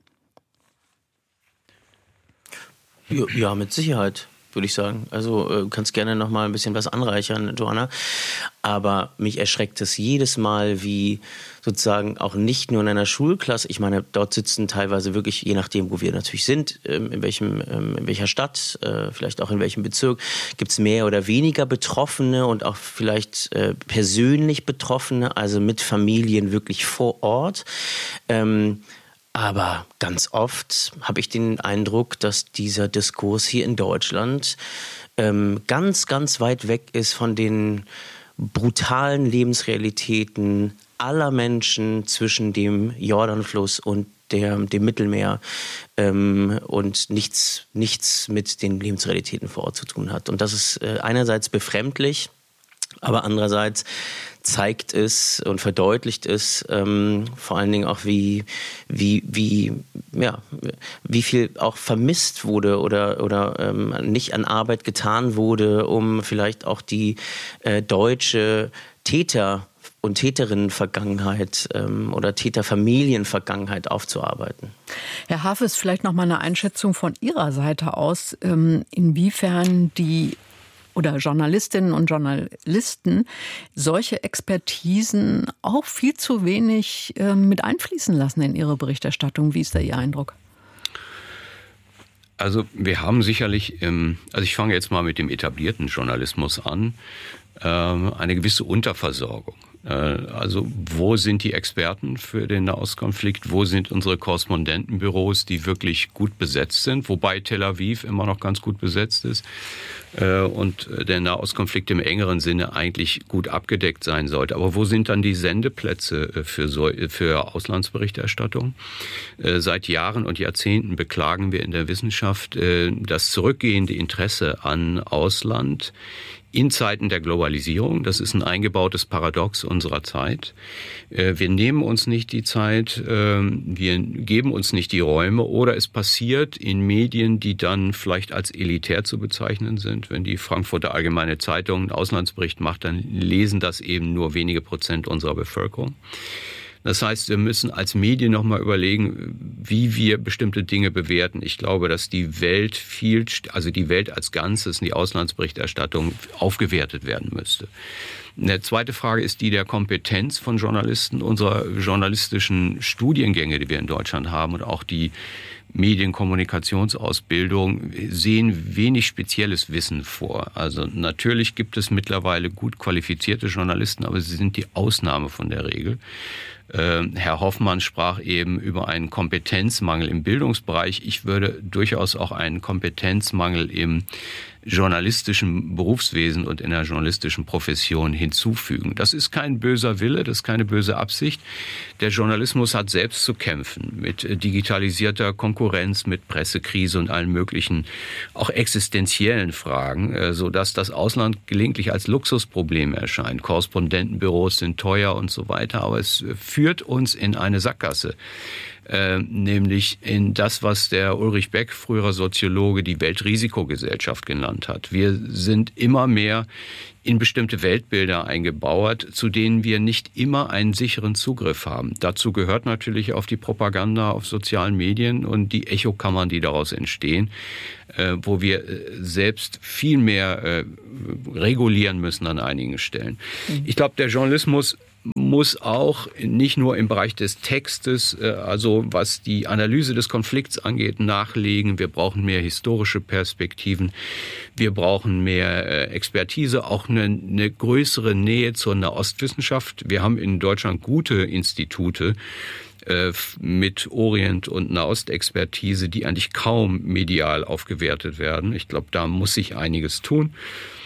Ja, mit Sicherheit, würde ich sagen. Also du kannst gerne noch mal ein bisschen was anreichern, Joanna. Aber mich erschreckt es jedes Mal, wie sozusagen auch nicht nur in einer Schulklasse, ich meine, dort sitzen teilweise wirklich, je nachdem, wo wir natürlich sind, in welcher Stadt, vielleicht auch in welchem Bezirk, gibt es mehr oder weniger Betroffene und auch vielleicht persönlich Betroffene, also mit Familien wirklich vor Ort. Aber ganz oft habe ich den Eindruck, dass dieser Diskurs hier in Deutschland ganz, ganz weit weg ist von den brutalen Lebensrealitäten aller Menschen zwischen dem Jordanfluss und dem Mittelmeer und nichts mit den Lebensrealitäten vor Ort zu tun hat. Und das ist einerseits befremdlich, aber andererseits zeigt es und verdeutlicht es vor allen Dingen auch, wie viel auch vermisst wurde oder nicht an Arbeit getan wurde, um vielleicht auch die deutsche Täter- und Täterinnen-Vergangenheit oder Täterfamilien-Vergangenheit aufzuarbeiten. Herr Hafes, vielleicht noch mal eine Einschätzung von Ihrer Seite aus, inwiefern die oder Journalistinnen und Journalisten solche Expertisen auch viel zu wenig mit einfließen lassen in ihre Berichterstattung. Wie ist da Ihr Eindruck? Also wir haben sicherlich, also ich fange jetzt mal mit dem etablierten Journalismus an, eine gewisse Unterversorgung. Also wo sind die Experten für den Nahostkonflikt? Wo sind unsere Korrespondentenbüros, die wirklich gut besetzt sind? Wobei Tel Aviv immer noch ganz gut besetzt ist und der Nahostkonflikt im engeren Sinne eigentlich gut abgedeckt sein sollte. Aber wo sind dann die Sendeplätze für Auslandsberichterstattung? Seit Jahren und Jahrzehnten beklagen wir in der Wissenschaft das zurückgehende Interesse an Ausland in Zeiten der Globalisierung. Das ist ein eingebautes Paradox unserer Zeit. Wir nehmen uns nicht die Zeit, wir geben uns nicht die Räume oder es passiert in Medien, die dann vielleicht als elitär zu bezeichnen sind. Wenn die Frankfurter Allgemeine Zeitung einen Auslandsbericht macht, dann lesen das eben nur wenige Prozent unserer Bevölkerung. Das heißt, wir müssen als Medien nochmal überlegen, wie wir bestimmte Dinge bewerten. Ich glaube, dass die Welt die Welt als Ganzes in die Auslandsberichterstattung aufgewertet werden müsste. Eine zweite Frage ist die der Kompetenz von Journalisten, unserer journalistischen Studiengänge, die wir in Deutschland haben und auch die Medienkommunikationsausbildung sehen wenig spezielles Wissen vor. Also natürlich gibt es mittlerweile gut qualifizierte Journalisten, aber sie sind die Ausnahme von der Regel. Herr Hoffmann sprach eben über einen Kompetenzmangel im Bildungsbereich. Ich würde durchaus auch einen Kompetenzmangel im journalistischen Berufswesen und in der journalistischen Profession hinzufügen. Das ist kein böser Wille, das ist keine böse Absicht. Der Journalismus hat selbst zu kämpfen mit digitalisierter Konkurrenz, mit Pressekrise und allen möglichen, auch existenziellen Fragen, sodass das Ausland gelegentlich als Luxusproblem erscheint. Korrespondentenbüros sind teuer und so weiter, aber es führt uns in eine Sackgasse. nämlich in das, was der Ulrich Beck, früherer Soziologe, die Weltrisikogesellschaft genannt hat. Wir sind immer mehr in bestimmte Weltbilder eingebauert, zu denen wir nicht immer einen sicheren Zugriff haben. Dazu gehört natürlich auch die Propaganda auf sozialen Medien und die Echokammern, die daraus entstehen, wo wir selbst viel mehr regulieren müssen an einigen Stellen. Ich glaube, der Journalismus muss auch nicht nur im Bereich des Textes, also was die Analyse des Konflikts angeht, nachlegen. Wir brauchen mehr historische Perspektiven. Wir brauchen mehr Expertise, auch eine größere Nähe zur Nahostwissenschaft. Wir haben in Deutschland gute Institute mit Orient- und Nahostexpertise, die eigentlich kaum medial aufgewertet werden. Ich glaube, da muss sich einiges tun.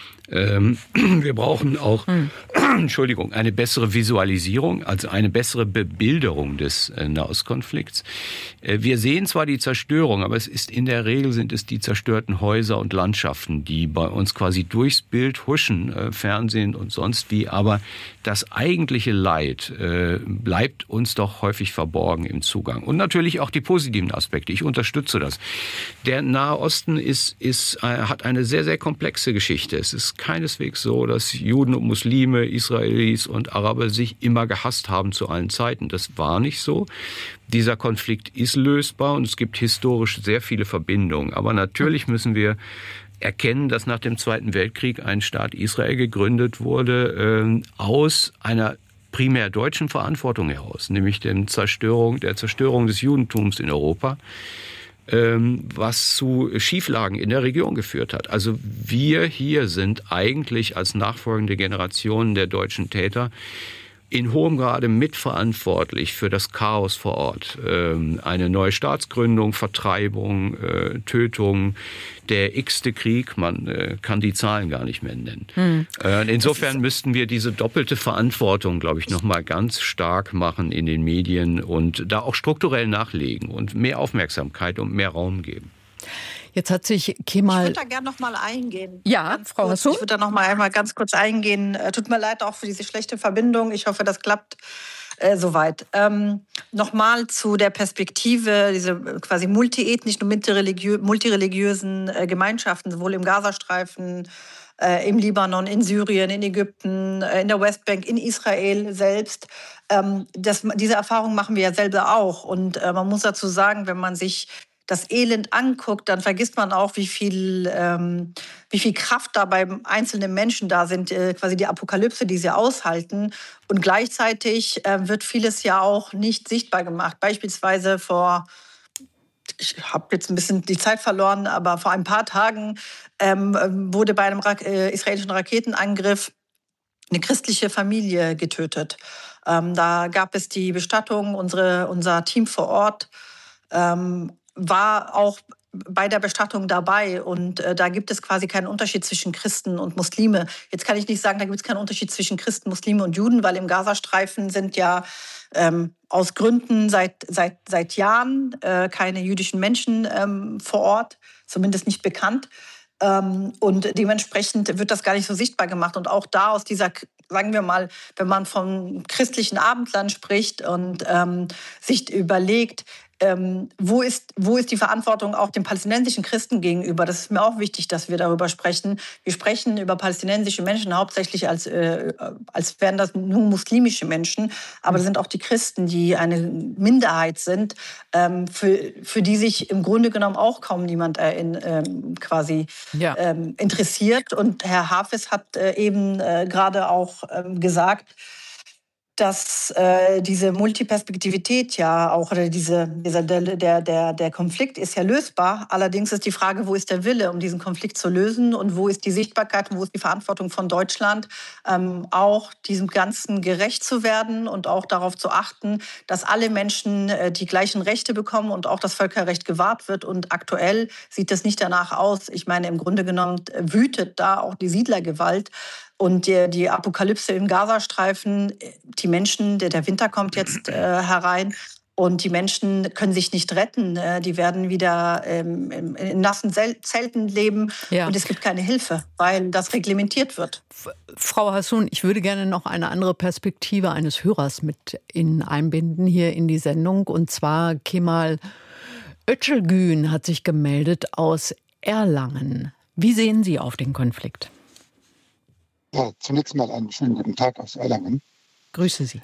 Wir brauchen auch, eine bessere Visualisierung, also eine bessere Bebilderung des Nahostkonflikts. Wir sehen zwar die Zerstörung, aber in der Regel sind es die zerstörten Häuser und Landschaften, die bei uns quasi durchs Bild huschen, Fernsehen und sonst wie, aber das eigentliche Leid bleibt uns doch häufig verborgen im Zugang. Und natürlich auch die positiven Aspekte. Ich unterstütze das. Der Nahe Osten hat eine sehr, sehr komplexe Geschichte. Es ist keineswegs so, dass Juden und Muslime, Israelis und Araber sich immer gehasst haben zu allen Zeiten. Das war nicht so. Dieser Konflikt ist lösbar und es gibt historisch sehr viele Verbindungen. Aber natürlich müssen wir erkennen, dass nach dem Zweiten Weltkrieg ein Staat Israel gegründet wurde, aus einer primär deutschen Verantwortung heraus, nämlich der Zerstörung des Judentums in Europa, was zu Schieflagen in der Region geführt hat. Also wir hier sind eigentlich als nachfolgende Generationen der deutschen Täter in hohem Grade mitverantwortlich für das Chaos vor Ort. Eine neue Staatsgründung, Vertreibung, Tötung, der x-te Krieg, man kann die Zahlen gar nicht mehr nennen. Insofern müssten wir diese doppelte Verantwortung, glaube ich, nochmal ganz stark machen in den Medien und da auch strukturell nachlegen und mehr Aufmerksamkeit und mehr Raum geben. Jetzt hat sich Kemal... Ich würde da gerne noch mal eingehen. Ja, Frau Hasso? Ich würde da noch mal einmal ganz kurz eingehen. Tut mir leid auch für diese schlechte Verbindung. Ich hoffe, das klappt soweit. Nochmal zu der Perspektive, diese quasi multiethnischen und multireligiösen Gemeinschaften, sowohl im Gazastreifen, im Libanon, in Syrien, in Ägypten, in der Westbank, in Israel selbst. Diese Erfahrung machen wir ja selber auch. Und man muss dazu sagen, wenn man sich das Elend anguckt, dann vergisst man auch, wie viel Kraft da bei einzelnen Menschen da sind, quasi die Apokalypse, die sie aushalten. Und gleichzeitig wird vieles ja auch nicht sichtbar gemacht. Beispielsweise ich habe jetzt ein bisschen die Zeit verloren, aber vor ein paar Tagen wurde bei einem israelischen Raketenangriff eine christliche Familie getötet. Da gab es die Bestattung, unser Team vor Ort war auch bei der Bestattung dabei und da gibt es quasi keinen Unterschied zwischen Christen und Muslime. Jetzt kann ich nicht sagen, da gibt es keinen Unterschied zwischen Christen, Muslime und Juden, weil im Gazastreifen sind ja aus Gründen seit Jahren keine jüdischen Menschen vor Ort, zumindest nicht bekannt. Und dementsprechend wird das gar nicht so sichtbar gemacht. Und auch da aus dieser, sagen wir mal, wenn man vom christlichen Abendland spricht und sich überlegt, wo ist die Verantwortung auch den palästinensischen Christen gegenüber? Das ist mir auch wichtig, dass wir darüber sprechen. Wir sprechen über palästinensische Menschen hauptsächlich als wären das nur muslimische Menschen. Aber das sind auch die Christen, die eine Minderheit sind, für die sich im Grunde genommen auch kaum niemand interessiert. Und Herr Hafez hat eben gerade auch gesagt, dass diese Multiperspektivität ja auch, oder der Konflikt ist ja lösbar. Allerdings ist die Frage, wo ist der Wille, um diesen Konflikt zu lösen und wo ist die Sichtbarkeit und wo ist die Verantwortung von Deutschland, auch diesem Ganzen gerecht zu werden und auch darauf zu achten, dass alle Menschen die gleichen Rechte bekommen und auch das Völkerrecht gewahrt wird. Und aktuell sieht es nicht danach aus. Ich meine, im Grunde genommen wütet da auch die Siedlergewalt. Und die Apokalypse im Gazastreifen, die Menschen, der Winter kommt jetzt herein. Und die Menschen können sich nicht retten. Die werden wieder in nassen Zelten leben. Ja. Und es gibt keine Hilfe, weil das reglementiert wird. Frau Hassoun, ich würde gerne noch eine andere Perspektive eines Hörers mit einbinden hier in die Sendung. Und zwar Kemal Öcalgün hat sich gemeldet aus Erlangen. Wie sehen Sie auf den Konflikt? Ja, zunächst mal einen schönen guten Tag aus Erlangen. Grüße Sie.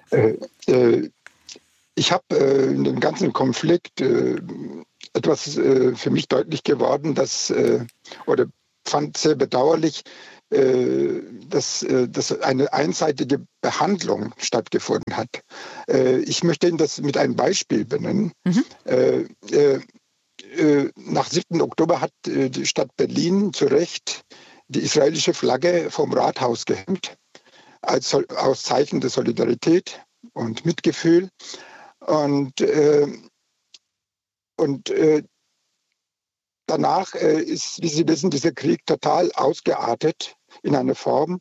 Ich habe in dem ganzen Konflikt etwas für mich deutlich geworden, oder fand sehr bedauerlich, dass eine einseitige Behandlung stattgefunden hat. Ich möchte Ihnen das mit einem Beispiel benennen. Nach 7. Oktober hat die Stadt Berlin zu Recht die israelische Flagge vom Rathaus gehängt, aus Zeichen der Solidarität und Mitgefühl. Und danach ist, wie Sie wissen, dieser Krieg total ausgeartet in eine Form.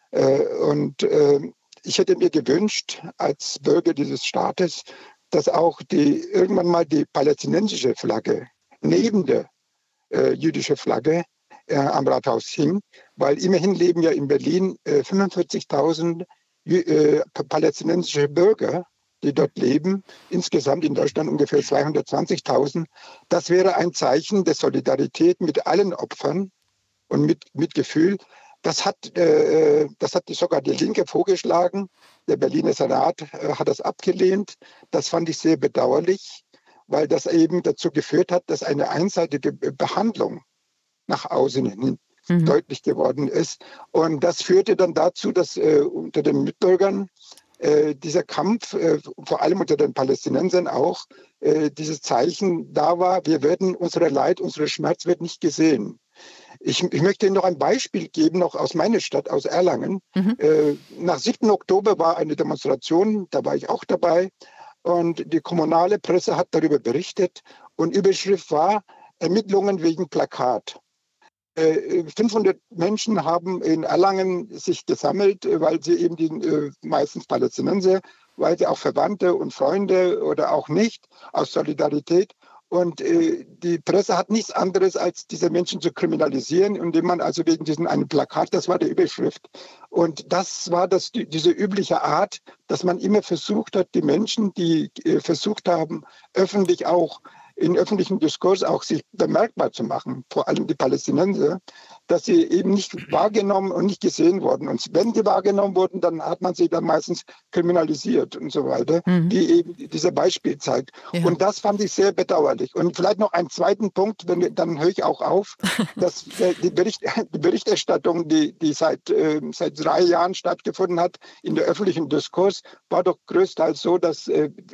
Ich hätte mir gewünscht, als Bürger dieses Staates, dass auch irgendwann mal die palästinensische Flagge neben der jüdischen Flagge am Rathaus hing, weil immerhin leben ja in Berlin 45.000 palästinensische Bürger, die dort leben, insgesamt in Deutschland ungefähr 220.000. Das wäre ein Zeichen der Solidarität mit allen Opfern und mit Mitgefühl. Das hat sogar die Linke vorgeschlagen. Der Berliner Senat hat das abgelehnt. Das fand ich sehr bedauerlich, weil das eben dazu geführt hat, dass eine einseitige Behandlung nach außen hin deutlich geworden ist. Und das führte dann dazu, dass unter den Mitbürgern dieser Kampf, vor allem unter den Palästinensern auch, dieses Zeichen da war, unser Leid, unser Schmerz wird nicht gesehen. Ich möchte Ihnen noch ein Beispiel geben, noch aus meiner Stadt, aus Erlangen. Nach 7. Oktober war eine Demonstration, da war ich auch dabei. Und die kommunale Presse hat darüber berichtet. Und Überschrift war Ermittlungen wegen Plakat. 500 Menschen haben in Erlangen sich gesammelt, weil sie eben meistens Palästinenser, weil sie auch Verwandte und Freunde oder auch nicht, aus Solidarität. Und die Presse hat nichts anderes, als diese Menschen zu kriminalisieren, indem man also wegen diesem einen Plakat, das war die Überschrift. Und das war diese übliche Art, dass man immer versucht hat, die Menschen, die versucht haben, öffentlich auch im öffentlichen Diskurs auch sich bemerkbar zu machen, vor allem die Palästinenser, dass sie eben nicht wahrgenommen und nicht gesehen wurden. Und wenn die wahrgenommen wurden, dann hat man sie dann meistens kriminalisiert und so weiter, wie eben dieser Beispiel zeigt. Ja. Und das fand ich sehr bedauerlich. Und vielleicht noch einen zweiten Punkt, dann höre ich auch auf, dass die Berichterstattung, die seit 3 Jahren stattgefunden hat, in der öffentlichen Diskurs, war doch größtenteils so, dass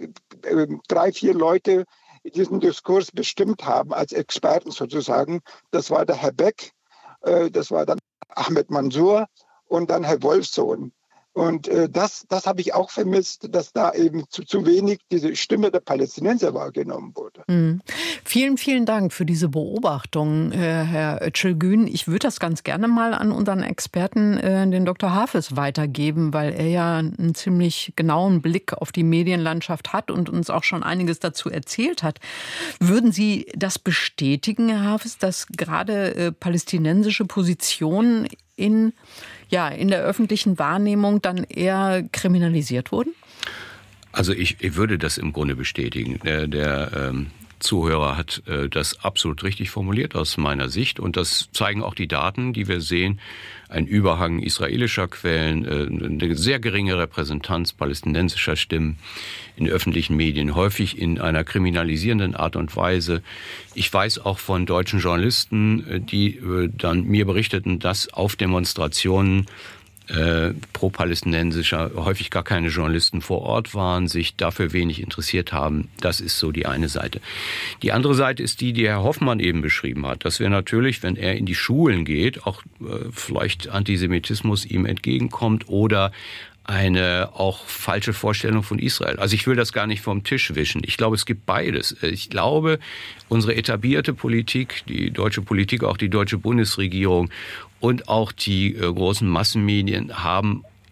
3, 4 Leute diesen Diskurs bestimmt haben, als Experten sozusagen. Das war der Herr Beck, das war dann Ahmed Mansour und dann Herr Wolfsohn. Und das habe ich auch vermisst, dass da eben zu wenig diese Stimme der Palästinenser wahrgenommen wurde. Vielen, vielen Dank für diese Beobachtung, Herr Öcalgün. Ich würde das ganz gerne mal an unseren Experten, den Dr. Hafez, weitergeben, weil er ja einen ziemlich genauen Blick auf die Medienlandschaft hat und uns auch schon einiges dazu erzählt hat. Würden Sie das bestätigen, Herr Hafez, dass gerade palästinensische Positionen in der öffentlichen Wahrnehmung dann eher kriminalisiert wurden? Also ich würde das im Grunde bestätigen. Der Zuhörer hat das absolut richtig formuliert aus meiner Sicht. Und das zeigen auch die Daten, die wir sehen. Ein Überhang israelischer Quellen, eine sehr geringe Repräsentanz palästinensischer Stimmen in öffentlichen Medien, häufig in einer kriminalisierenden Art und Weise. Ich weiß auch von deutschen Journalisten, die dann mir berichteten, dass auf Demonstrationen pro-palästinensischer häufig gar keine Journalisten vor Ort waren, sich dafür wenig interessiert haben. Das ist so die eine Seite. Die andere Seite ist die Herr Hoffmann eben beschrieben hat, dass wir natürlich, wenn er in die Schulen geht, auch vielleicht Antisemitismus ihm entgegenkommt oder eine auch falsche Vorstellung von Israel. Also ich will das gar nicht vom Tisch wischen. Ich glaube, es gibt beides. Ich glaube, unsere etablierte Politik, die deutsche Politik, auch die deutsche Bundesregierung und auch die großen Massenmedien haben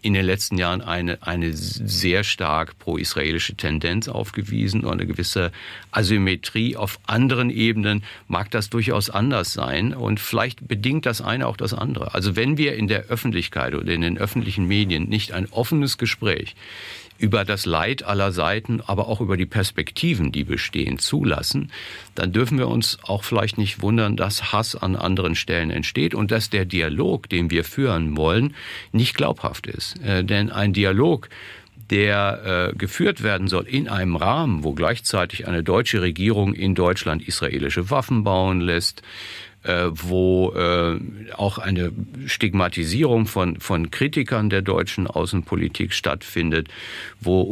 in den letzten Jahren eine sehr stark pro-israelische Tendenz aufgewiesen und eine gewisse Asymmetrie. Auf anderen Ebenen mag das durchaus anders sein und vielleicht bedingt das eine auch das andere. Also wenn wir in der Öffentlichkeit oder in den öffentlichen Medien nicht ein offenes Gespräch über das Leid aller Seiten, aber auch über die Perspektiven, die bestehen, zulassen, dann dürfen wir uns auch vielleicht nicht wundern, dass Hass an anderen Stellen entsteht und dass der Dialog, den wir führen wollen, nicht glaubhaft ist. Denn ein Dialog, der geführt werden soll in einem Rahmen, wo gleichzeitig eine deutsche Regierung in Deutschland israelische Waffen bauen lässt, wo auch eine Stigmatisierung von Kritikern der deutschen Außenpolitik stattfindet, wo